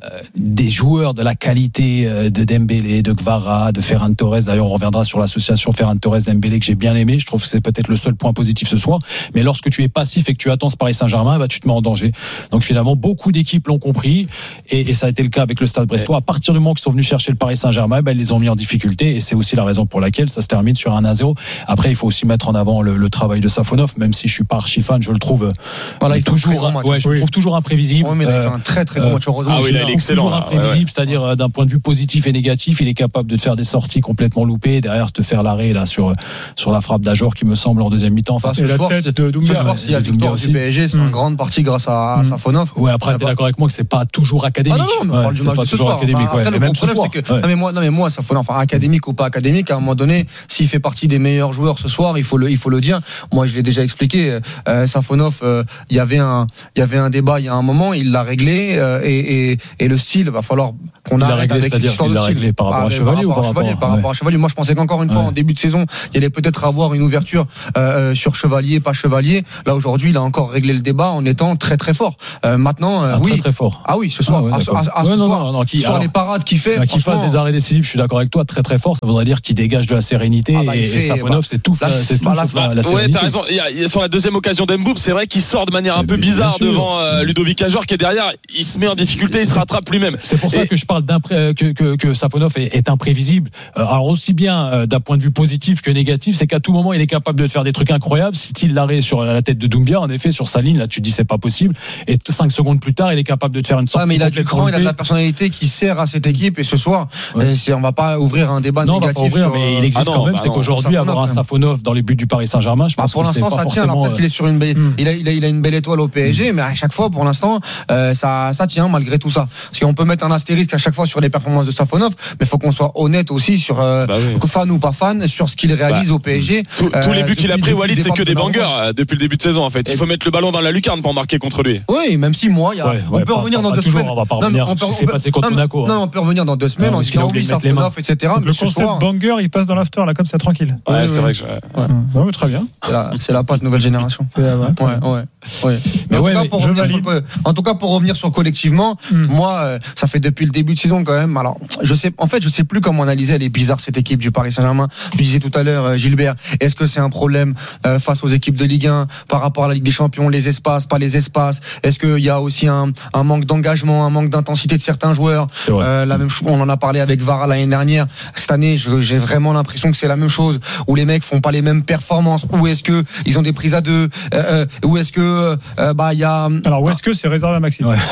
des joueurs de la qualité de Dembélé, de Kvara, de Ferran Torres. D'ailleurs, on reviendra sur l'association Ferran Torres-Dembélé que j'ai bien aimé. Je trouve que c'est peut-être le seul point positif ce soir. Mais lorsque tu es passif et que tu attends ce Paris Saint-Germain, bah, tu te mets en danger. Donc finalement, beaucoup d'équipes l'ont compris et, et ça a été le cas avec le Stade Brestois. À partir du moment qu'ils sont venus chercher le Paris Saint-Germain, bah, ils les ont mis en difficulté et c'est aussi la raison pour laquelle ça se termine sur un un zéro. Après, il faut aussi mettre en avant le, le travail de Safonov, même si je suis pas archi fan, je le trouve voilà, il toujours, match, ouais, je oui. le trouve toujours imprévisible. Ouais, mais il a fait un très très bon match au Ah oui, il est excellent. Toujours imprévisible, ouais, ouais. C'est-à-dire euh, d'un point de vue positif et négatif, il est capable de te faire des sorties complètement loupées et derrière te faire l'arrêt là sur sur la frappe d'Ajor qui me semble en deuxième mi-temps. Enfin, et la tête de Doumbia. Ce soir, s'il y a la victoire du P S G, c'est en grande partie grâce à Safonov. Ouais, après, t'es d'accord avec moi que c'est pas toujours académique. Ah non, non, mais on parle du match de ce soir. Le problème, c'est que non mais moi, non mais moi, Safonov, enfin académique ou pas académique, à un moment donné, s'il fait partie des meilleurs joueurs ce soir, il faut le, il faut le dire. Moi, je l'ai déjà expliqué. Euh, Safonov, euh, il y avait un, il y avait un débat il y a un moment, il l'a réglé euh, et, et, et le style, va falloir qu'on il arrête réglé, avec cette histoire de style. Réglé par rapport à Chevalier ou par rapport à, par rapport à Chevalier. Moi, je pensais qu'encore une fois, ouais. en début de saison, il allait peut-être avoir une ouverture euh, sur Chevalier, pas Chevalier. Là, aujourd'hui, il a encore réglé le débat en étant très très fort. Euh, maintenant, euh, ah, oui, très très fort. Ah oui, ce soir, ah, ouais, à, à, à ouais, ce non, soir, non, non, qui, sur alors, les parades qu'il fait, qu'il fasse des arrêts décisifs. Je suis d'accord avec toi, très très fort. Ça voudrait dire qu'il dégage de la sérénité ah bah, et, fait, et Safonov, bah, c'est tout. Là, c'est tout. Bah, la, bah, la, la ouais, t'as raison. Il y a, il y a sur la deuxième occasion d'Mboub, c'est vrai qu'il sort de manière un peu bizarre devant euh, Ludovic Ajor qui est derrière. Il se met en difficulté, il se rattrape lui-même. C'est pour ça et... que je parle d'impré... que, que, que Safonov est, est imprévisible. Alors aussi bien d'un point de vue positif que négatif, c'est qu'à tout moment il est capable de faire des trucs incroyables. Si-t-il l'arrêt sur la tête de Doumbia, en effet, sur sa ligne, là tu te dis c'est pas possible. Et cinq secondes plus tard, il est capable de te faire une sortie. Ah, mais il a du cran, il a de la personnalité qui sert à cette équipe. Et ce soir, ouais. c'est, on va pas ouvrir un débat non, négatif. On va pas ouvrir, sur... mais il existe ah non, quand même. Bah c'est non, qu'aujourd'hui, Safonov, avoir un Safonov dans les buts du Paris Saint-Germain, je pense bah pour que l'instant, c'est ça pas tient. Alors peut-être qu'il est sur une belle, mm. il, a, il, a, il a une belle étoile au P S G, mm. mais à chaque fois, pour l'instant, euh, ça, ça tient malgré tout ça. Parce qu'on peut mettre un astérisque à chaque fois sur les performances de Safonov, mais il faut qu'on soit honnête aussi sur euh, bah oui. fan ou pas fan sur ce qu'il réalise bah, au P S G. Tous euh, les buts qu'il a pris, Walid, c'est que des bangers depuis le début de saison en fait. Il faut mettre le ballon dans la lucarne pour marquer contre lui. Oui, même si moi, y a, ouais, on ouais, peut pas, revenir pas, dans pas deux toujours, semaines. On va pas revenir. Non, ce qui s'est passé contre Monaco. Non, on peut revenir dans deux semaines en disant oui, Safonov, et cetera. Le concept banger, il passe dans l'after là comme ça tranquille. Ouais, c'est vrai que. Non, mais très bien. C'est la patte nouvelle génération. C'est la patte. Ouais, ouais. Mais en tout cas, pour revenir sur collectivement, moi, ça fait depuis le début de saison quand même. Alors, je sais, en fait, je sais plus comment analyser. Elle est bizarre cette équipe du Paris Saint-Germain. Tu disais tout à l'heure, Gilbert, est-ce que c'est un problème euh, face aux équipes de Ligue un par rapport à la Ligue des Champions, les espaces, pas les espaces? Est-ce qu'il y a aussi un, un manque d'engagement, un manque d'intensité de certains joueurs? euh, la même, On en a parlé avec Vara l'année dernière. Cette année, je, j'ai vraiment l'impression que c'est la même chose, où les mecs font pas les mêmes performances. Ou est-ce que ils ont des prises à deux? euh, Ou est-ce que euh, bah il y a alors où est-ce que c'est réservé à Maxime? Ouais.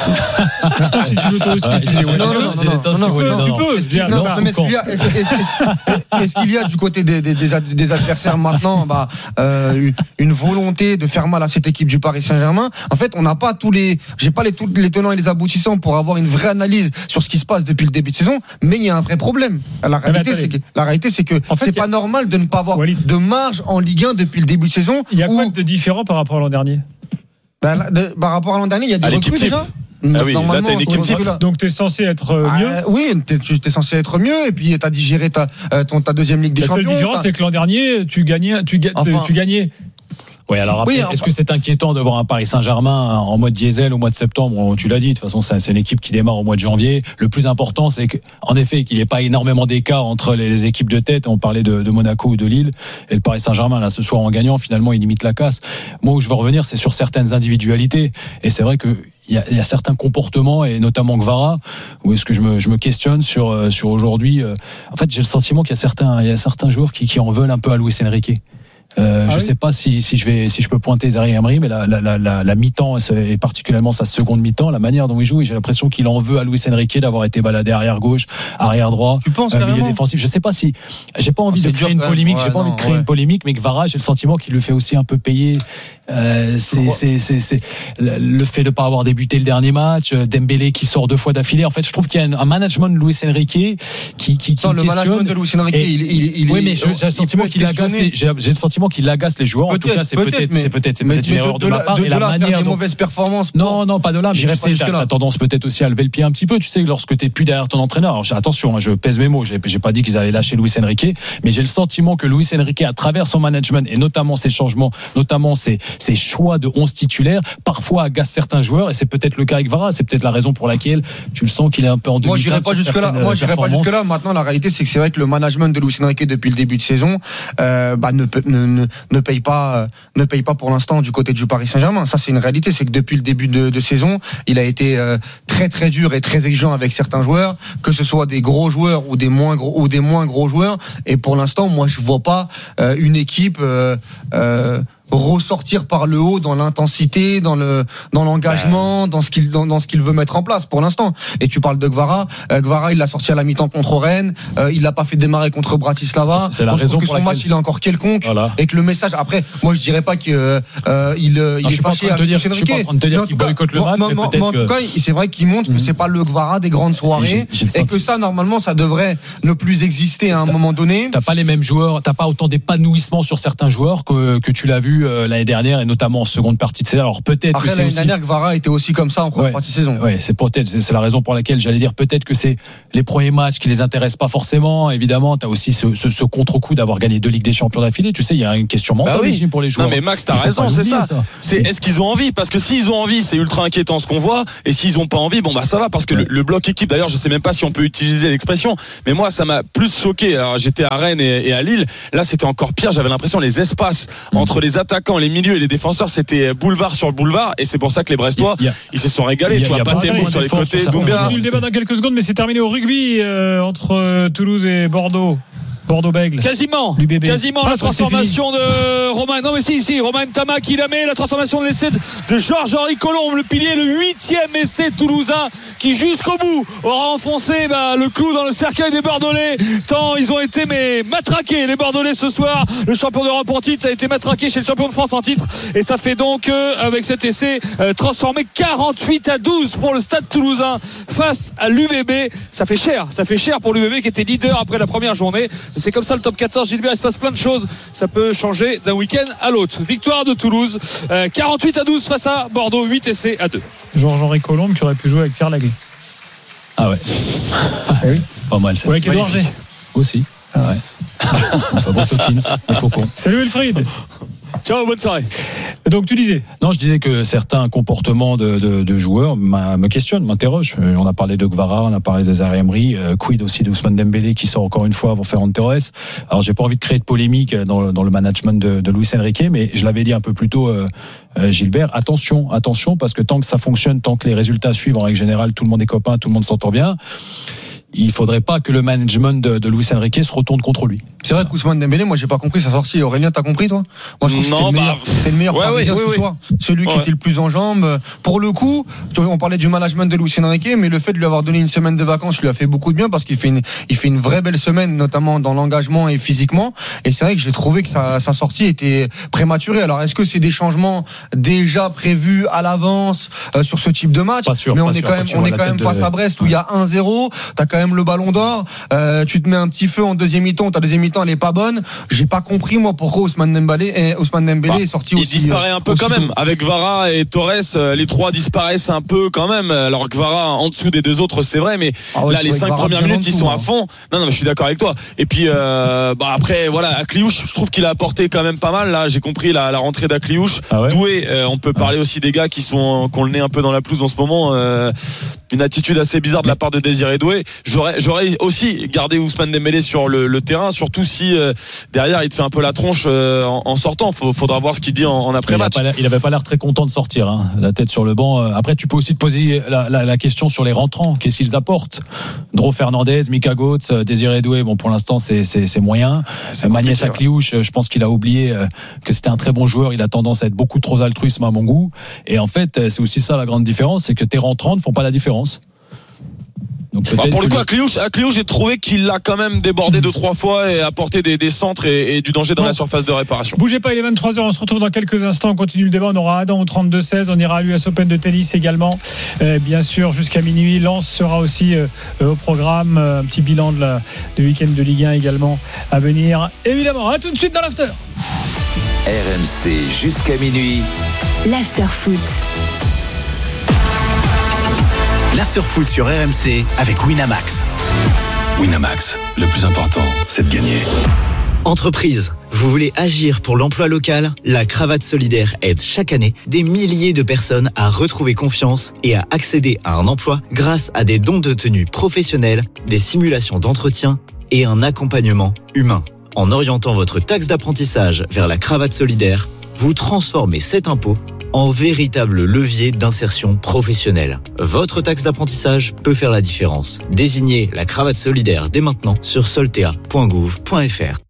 Si tu veux toi aussi. Ouais, non, non, non, non, non, non, non, tu peux. Est-ce qu'il, non, est-ce qu'il y a, est-ce, est-ce, est-ce qu'il y a du côté des, des, des adversaires maintenant bah, euh, une volonté de faire mal à cette équipe du Paris Saint-Germain? En fait, on n'a pas tous les, j'ai pas les, tous les tenants et les aboutissants pour avoir une vraie analyse sur ce qui se passe depuis le début de saison, mais il y a un vrai problème. La réalité, c'est que, la réalité, c'est que en fait, c'est pas a... normal de ne pas avoir Walid. de marge en Ligue un depuis le début de saison. Il y a quoi où... de différent par rapport à l'an dernier? Bah, de, par rapport à l'an dernier, il y a des recrues déjà. Ah oui, là t'as une équipe type. Donc t'es censé être mieux. Ah, oui, t'es, t'es censé être mieux et puis t'as digéré ta, ton, ta deuxième Ligue des la Champions. La seule différence, t'as... c'est que l'an dernier, tu gagnais, tu, enfin, tu gagnais. Oui, alors après, oui, est-ce que c'est inquiétant de voir un Paris Saint-Germain en mode diesel au mois de septembre? Tu l'as dit, de toute façon, c'est une équipe qui démarre au mois de janvier. Le plus important, c'est qu'en effet, qu'il n'y ait pas énormément d'écart entre les équipes de tête. On parlait de, de Monaco ou de Lille. Et le Paris Saint-Germain, là, ce soir, en gagnant, finalement, il limite la casse. Moi, où je veux revenir, c'est sur certaines individualités. Et c'est vrai que il y a, il y a certains comportements, et notamment Kvara, où est-ce que je me, je me questionne sur, sur aujourd'hui. En fait, j'ai le sentiment qu'il y a certains, il y a certains joueurs qui, qui en veulent un peu à Luis Enrique. Euh, ah je ne oui. sais pas si, si, je vais, si je peux pointer Zaire Emery, mais la, la, la, la, la mi-temps, et particulièrement sa seconde mi-temps, la manière dont il joue, et j'ai l'impression qu'il en veut à Luis Enrique d'avoir été baladé arrière gauche, arrière droit, tu penses, euh, milieu défensif. Je ne sais pas si. J'ai pas envie oh, de créer une polémique, ouais, j'ai pas non, envie de créer ouais. une polémique, mais Kvara, j'ai le sentiment qu'il lui fait aussi un peu payer. Euh, c'est, c'est, c'est, c'est le fait de ne pas avoir débuté le dernier match, Dembélé qui sort deux fois d'affilée. En fait, je trouve qu'il y a un management de Luis Enrique qui, qui, qui non, me le questionne. management de Luis Enrique, et, il, il, il oui, est, mais je, j'ai le sentiment qu'il agace. Les, j'ai, j'ai le sentiment sentiment qu'il agace les joueurs. En tout cas, c'est peut-être, c'est peut-être, c'est peut-être une erreur de ma part. Et la manière des mauvaises performances. Non, non, pas de là. Mais tu sais, t'as tendance peut-être aussi à lever le pied un petit peu. Tu sais, lorsque t'es plus derrière ton entraîneur. Alors, attention, je pèse mes mots. J'ai, j'ai pas dit qu'ils avaient lâché Luis Enrique, mais j'ai le sentiment que Luis Enrique, à travers son management et notamment ses changements, notamment ses, ses choix de onze titulaires, parfois agace certains joueurs. Et c'est peut-être le cas avec Vara. C'est peut-être la raison pour laquelle tu le sens qu'il est un peu en demi-teinte. Moi, j'irai pas jusque là. Moi, j'irai pas jusque là. Maintenant, la réalité, c'est que c'est vrai que le management de Luis Enrique depuis le début de saison, euh, bah, ne, ne, ne, ne paye pas, euh, ne paye pas pour l'instant du côté du Paris Saint-Germain. Ça, c'est une réalité. C'est que depuis le début de, de saison, il a été euh, très, très dur et très exigeant avec certains joueurs, que ce soit des gros joueurs ou des moins gros, ou des moins gros joueurs. Et pour l'instant, moi, je vois pas euh, une équipe, euh, euh, ressortir par le haut dans l'intensité, dans le dans l'engagement, dans ce qu'il dans, dans ce qu'il veut mettre en place pour l'instant. Et tu parles de Gvara, euh, Gvara il l'a sorti à la mi-temps contre Rennes, euh, il l'a pas fait démarrer contre Bratislava. C'est, c'est la moi, raison je trouve que pour son laquelle... match il est encore quelconque, voilà. Et que le message après, moi je dirais pas qu'il euh, il, euh, il est fâché avec Luis Enrique. Je suis pas en train de te dire qu'il boycotte le match, mais peut-être mais en tout cas, c'est vrai qu'il montre que c'est pas le Gvara des grandes soirées et, j'ai, j'ai et que ça normalement ça devrait ne plus exister à un t'as, moment donné. T'as pas les mêmes joueurs, t'as pas autant d'épanouissement sur certains joueurs que que tu l'as vu euh, l'année dernière. Et notamment en seconde partie de saison. Alors peut-être après, que c'est l'année aussi... dernière, Gvara était aussi comme ça en première ouais. partie de saison. Ouais, c'est peut-être, c'est, c'est la raison pour laquelle j'allais dire peut-être que c'est les premiers matchs qui les intéressent pas forcément. Évidemment, t'as aussi ce, ce, ce contre-coup d'avoir gagné deux Ligues des Champions d'affilée. Tu sais, il y a une question mentale bah oui. aussi pour les joueurs. Non mais Max, t'as raison, c'est ça. ça. C'est est-ce qu'ils ont envie? Parce que s'ils ont envie, c'est ultra inquiétant ce qu'on voit. Et s'ils ont pas envie, bon bah ça va parce que ouais. le, le bloc équipe. D'ailleurs, je sais même pas si on peut utiliser l'expression, mais moi ça m'a plus choqué. Alors j'étais à Rennes et, et à Lille. Là, c'était encore pire. J'avais l'impression les espaces mmh. entre les attaquants, les milieux et les défenseurs, c'était boulevard sur le boulevard, et c'est pour ça que les Brestois a, ils se sont régalés. Tu vois, pas Tembo sur les côtés, Doumbia. On continue le débat dans quelques secondes, mais c'est terminé au rugby euh, entre euh, Toulouse et Bordeaux. Bordeaux-Bègles. Quasiment. Quasiment ah, la transformation de Romain. Non mais si, si, Romain Ntama qui la met. La transformation de l'essai de Georges-Henri Colombe, le pilier, le huitième essai toulousain qui jusqu'au bout aura enfoncé bah, le clou dans le cercueil des Bordelais. Tant ils ont été mais matraqués les Bordelais ce soir. Le champion d'Europe en titre a été matraqué chez le champion de France en titre. Et ça fait donc euh, avec cet essai euh, transformé quarante-huit à douze pour le Stade Toulousain face à l'U B B. Ça fait cher. Ça fait cher pour l'U B B qui était leader après la première journée. C'est comme ça le top quatorze, Gilbert, il se passe plein de choses. Ça peut changer d'un week-end à l'autre. Victoire de Toulouse, euh, quarante-huit à douze face à Bordeaux, huit essais à deux. Georges-Henri Colombe qui aurait pu jouer avec Pierre Laguet. Ah ouais. Ah oui. Pas mal. Ça. Ouais, avec Edouard G. Aussi. Ah ouais. Enfin, bon, Sokins, il faut qu'on. Salut Wilfried. Ciao, bonne soirée. Donc tu disais? Non, je disais que certains comportements de, de, de joueurs me questionnent, m'interrogent. On a parlé de Gvara, on a parlé de Zaire Emery, euh, quid aussi de Ousmane Dembélé qui sort encore une fois avant Ferran Torres. Alors j'ai pas envie de créer de polémique dans, dans le management de, de Luis Enrique, mais je l'avais dit un peu plus tôt, euh, euh, Gilbert, attention, attention, parce que tant que ça fonctionne, tant que les résultats suivent, en règle générale, tout le monde est copain, tout le monde s'entend bien. Il faudrait pas que le management de, de Luis Enrique se retourne contre lui. C'est vrai qu'Ousmane Dembélé, moi j'ai pas compris sa sortie. Aurélien, t'as compris toi? Moi je trouve que c'était, bah, le meilleur, c'était le meilleur ouais, parisien oui, ce oui, soir. Oui. Celui ouais. qui était le plus en jambes. Pour le coup, on parlait du management de Luis Enrique, mais le fait de lui avoir donné une semaine de vacances lui a fait beaucoup de bien parce qu'il fait une, il fait une vraie belle semaine, notamment dans l'engagement et physiquement. Et c'est vrai que j'ai trouvé que sa, sa sortie était prématurée. Alors est-ce que c'est des changements déjà prévus à l'avance euh, sur ce type de match? Pas sûr, mais pas on sûr, est quand même, on est quand même face de... à Brest où il y a un zéro. T'as quand même le ballon d'or. Euh, tu te mets un petit feu en deuxième mi-temps. Ta deuxième mi-temps elle est pas bonne. J'ai pas compris moi pourquoi Ousmane Dembélé, est, Ousmane Dembélé bah, est sorti il aussi. Il disparaît un peu quand même. Avec Gvara et Torres, les trois disparaissent un peu quand même. Alors Gvara en dessous des deux autres, c'est vrai, mais ah ouais, là les cinq premières minutes ils sont à fond. Non non, mais je suis d'accord avec toi. Et puis euh, bah après voilà, Akliouche, je trouve qu'il a apporté quand même pas mal. Là, j'ai compris la, la rentrée d'Akliouche. Ah ouais. Doué, euh, on peut parler ah. aussi des gars qui sont qui ont le nez un peu dans la pelouse en ce moment. Euh, une attitude assez bizarre de la part de Désiré Doué. J'aurais j'aurais aussi gardé Ousmane Dembélé sur le, le terrain, surtout si euh, derrière il te fait un peu la tronche euh, en, en sortant. Faut, faudra voir ce qu'il dit en, en après-match. Il, il avait pas l'air très content de sortir, hein, la tête sur le banc. Après, tu peux aussi te poser la, la, la question sur les rentrants. Qu'est-ce qu'ils apportent? Dro Fernandez, Mika Götze, Désiré Doué. Bon, pour l'instant, c'est, c'est, c'est moyen. Magnès Akliouche, je pense qu'il a oublié que c'était un très bon joueur. Il a tendance à être beaucoup trop altruisme à mon goût. Et en fait, c'est aussi ça la grande différence, c'est que tes rentrants ne font pas la différence. Donc bah pour le coup, Akliouche, Akliouche, j'ai trouvé qu'il l'a quand même débordé deux trois fois et apporté des, des centres et, et du danger dans bon. la surface de réparation. Bougez pas, il est vingt-trois heures, on se retrouve dans quelques instants, on continue le débat, on aura Adam au trente-deux seize, on ira à l'U S Open de tennis également, euh, bien sûr jusqu'à minuit. Lens sera aussi euh, au programme, euh, un petit bilan de, la, de week-end de Ligue un également à venir, évidemment. À tout de suite dans l'after. R M C jusqu'à minuit. L'after-foot. L'after-foot sur R M C avec Winamax. Winamax, le plus important, c'est de gagner. Entreprise, vous voulez agir pour l'emploi local ? La Cravate Solidaire aide chaque année des milliers de personnes à retrouver confiance et à accéder à un emploi grâce à des dons de tenue professionnels, des simulations d'entretien et un accompagnement humain. En orientant votre taxe d'apprentissage vers la Cravate Solidaire, vous transformez cet impôt en véritable levier d'insertion professionnelle. Votre taxe d'apprentissage peut faire la différence. Désignez la Cravate Solidaire dès maintenant sur soltea point gouv point f r.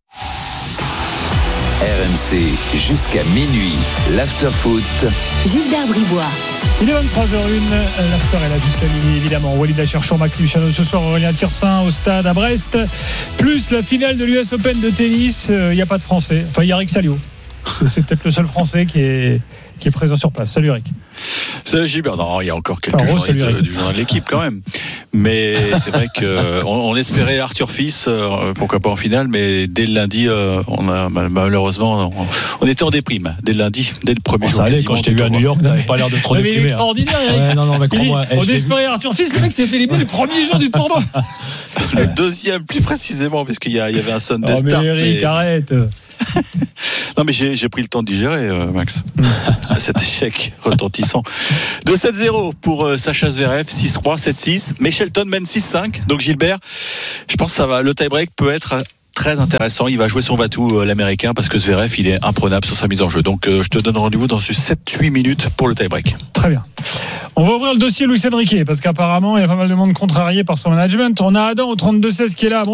R M C jusqu'à minuit, l'after-foot. Gilbert Bribois. Il est vingt-trois heures un, l'after est là jusqu'à minuit évidemment. Walid Acharchour, Maxime Chanot ce soir, Aurélien Tirsin au stade à Brest. Plus la finale de l'U S Open de tennis, il euh, n'y a pas de Français. Enfin, il y a Eric Salio. C'est peut-être le seul Français qui est, qui est présent sur place. Salut Eric. Salut Gilbert. Non, il y a encore quelques enfin, journalistes salut, du journal de l'équipe quand même. Mais c'est vrai qu'on on espérait Arthur Fils, euh, pourquoi pas en finale, mais dès le lundi, euh, on a malheureusement, on, on était en déprime. Dès le lundi, dès le premier bon, jour. Ça allait, quand je t'ai vu à New York, t'avais pas l'air de trop déprimé. Mais il est extraordinaire, hein. Eric. Ouais, non, non, mais crois-moi. On espérait Arthur Fils, le mec s'est fait éliminer le premier jour du tournoi. Le deuxième, plus précisément, parce qu'il y, a, il y avait un Sunday oh, mais Start. Eric, mais... arrête. Non mais j'ai, j'ai pris le temps de digérer euh, Max cet échec retentissant de sept zéro pour euh, Sacha Zverev, six trois, sept six, mais Shelton mène six cinq, donc Gilbert, je pense que ça va, le tie-break peut être très intéressant. Il va jouer son va-tout, euh, l'américain, parce que Zverev il est imprenable sur sa mise en jeu, donc euh, je te donne rendez-vous dans sept huit minutes pour le tie-break. Très bien. On va ouvrir le dossier Luis Enrique parce qu'apparemment il y a pas mal de monde contrarié par son management. On a Adam au trente-deux seize qui est là.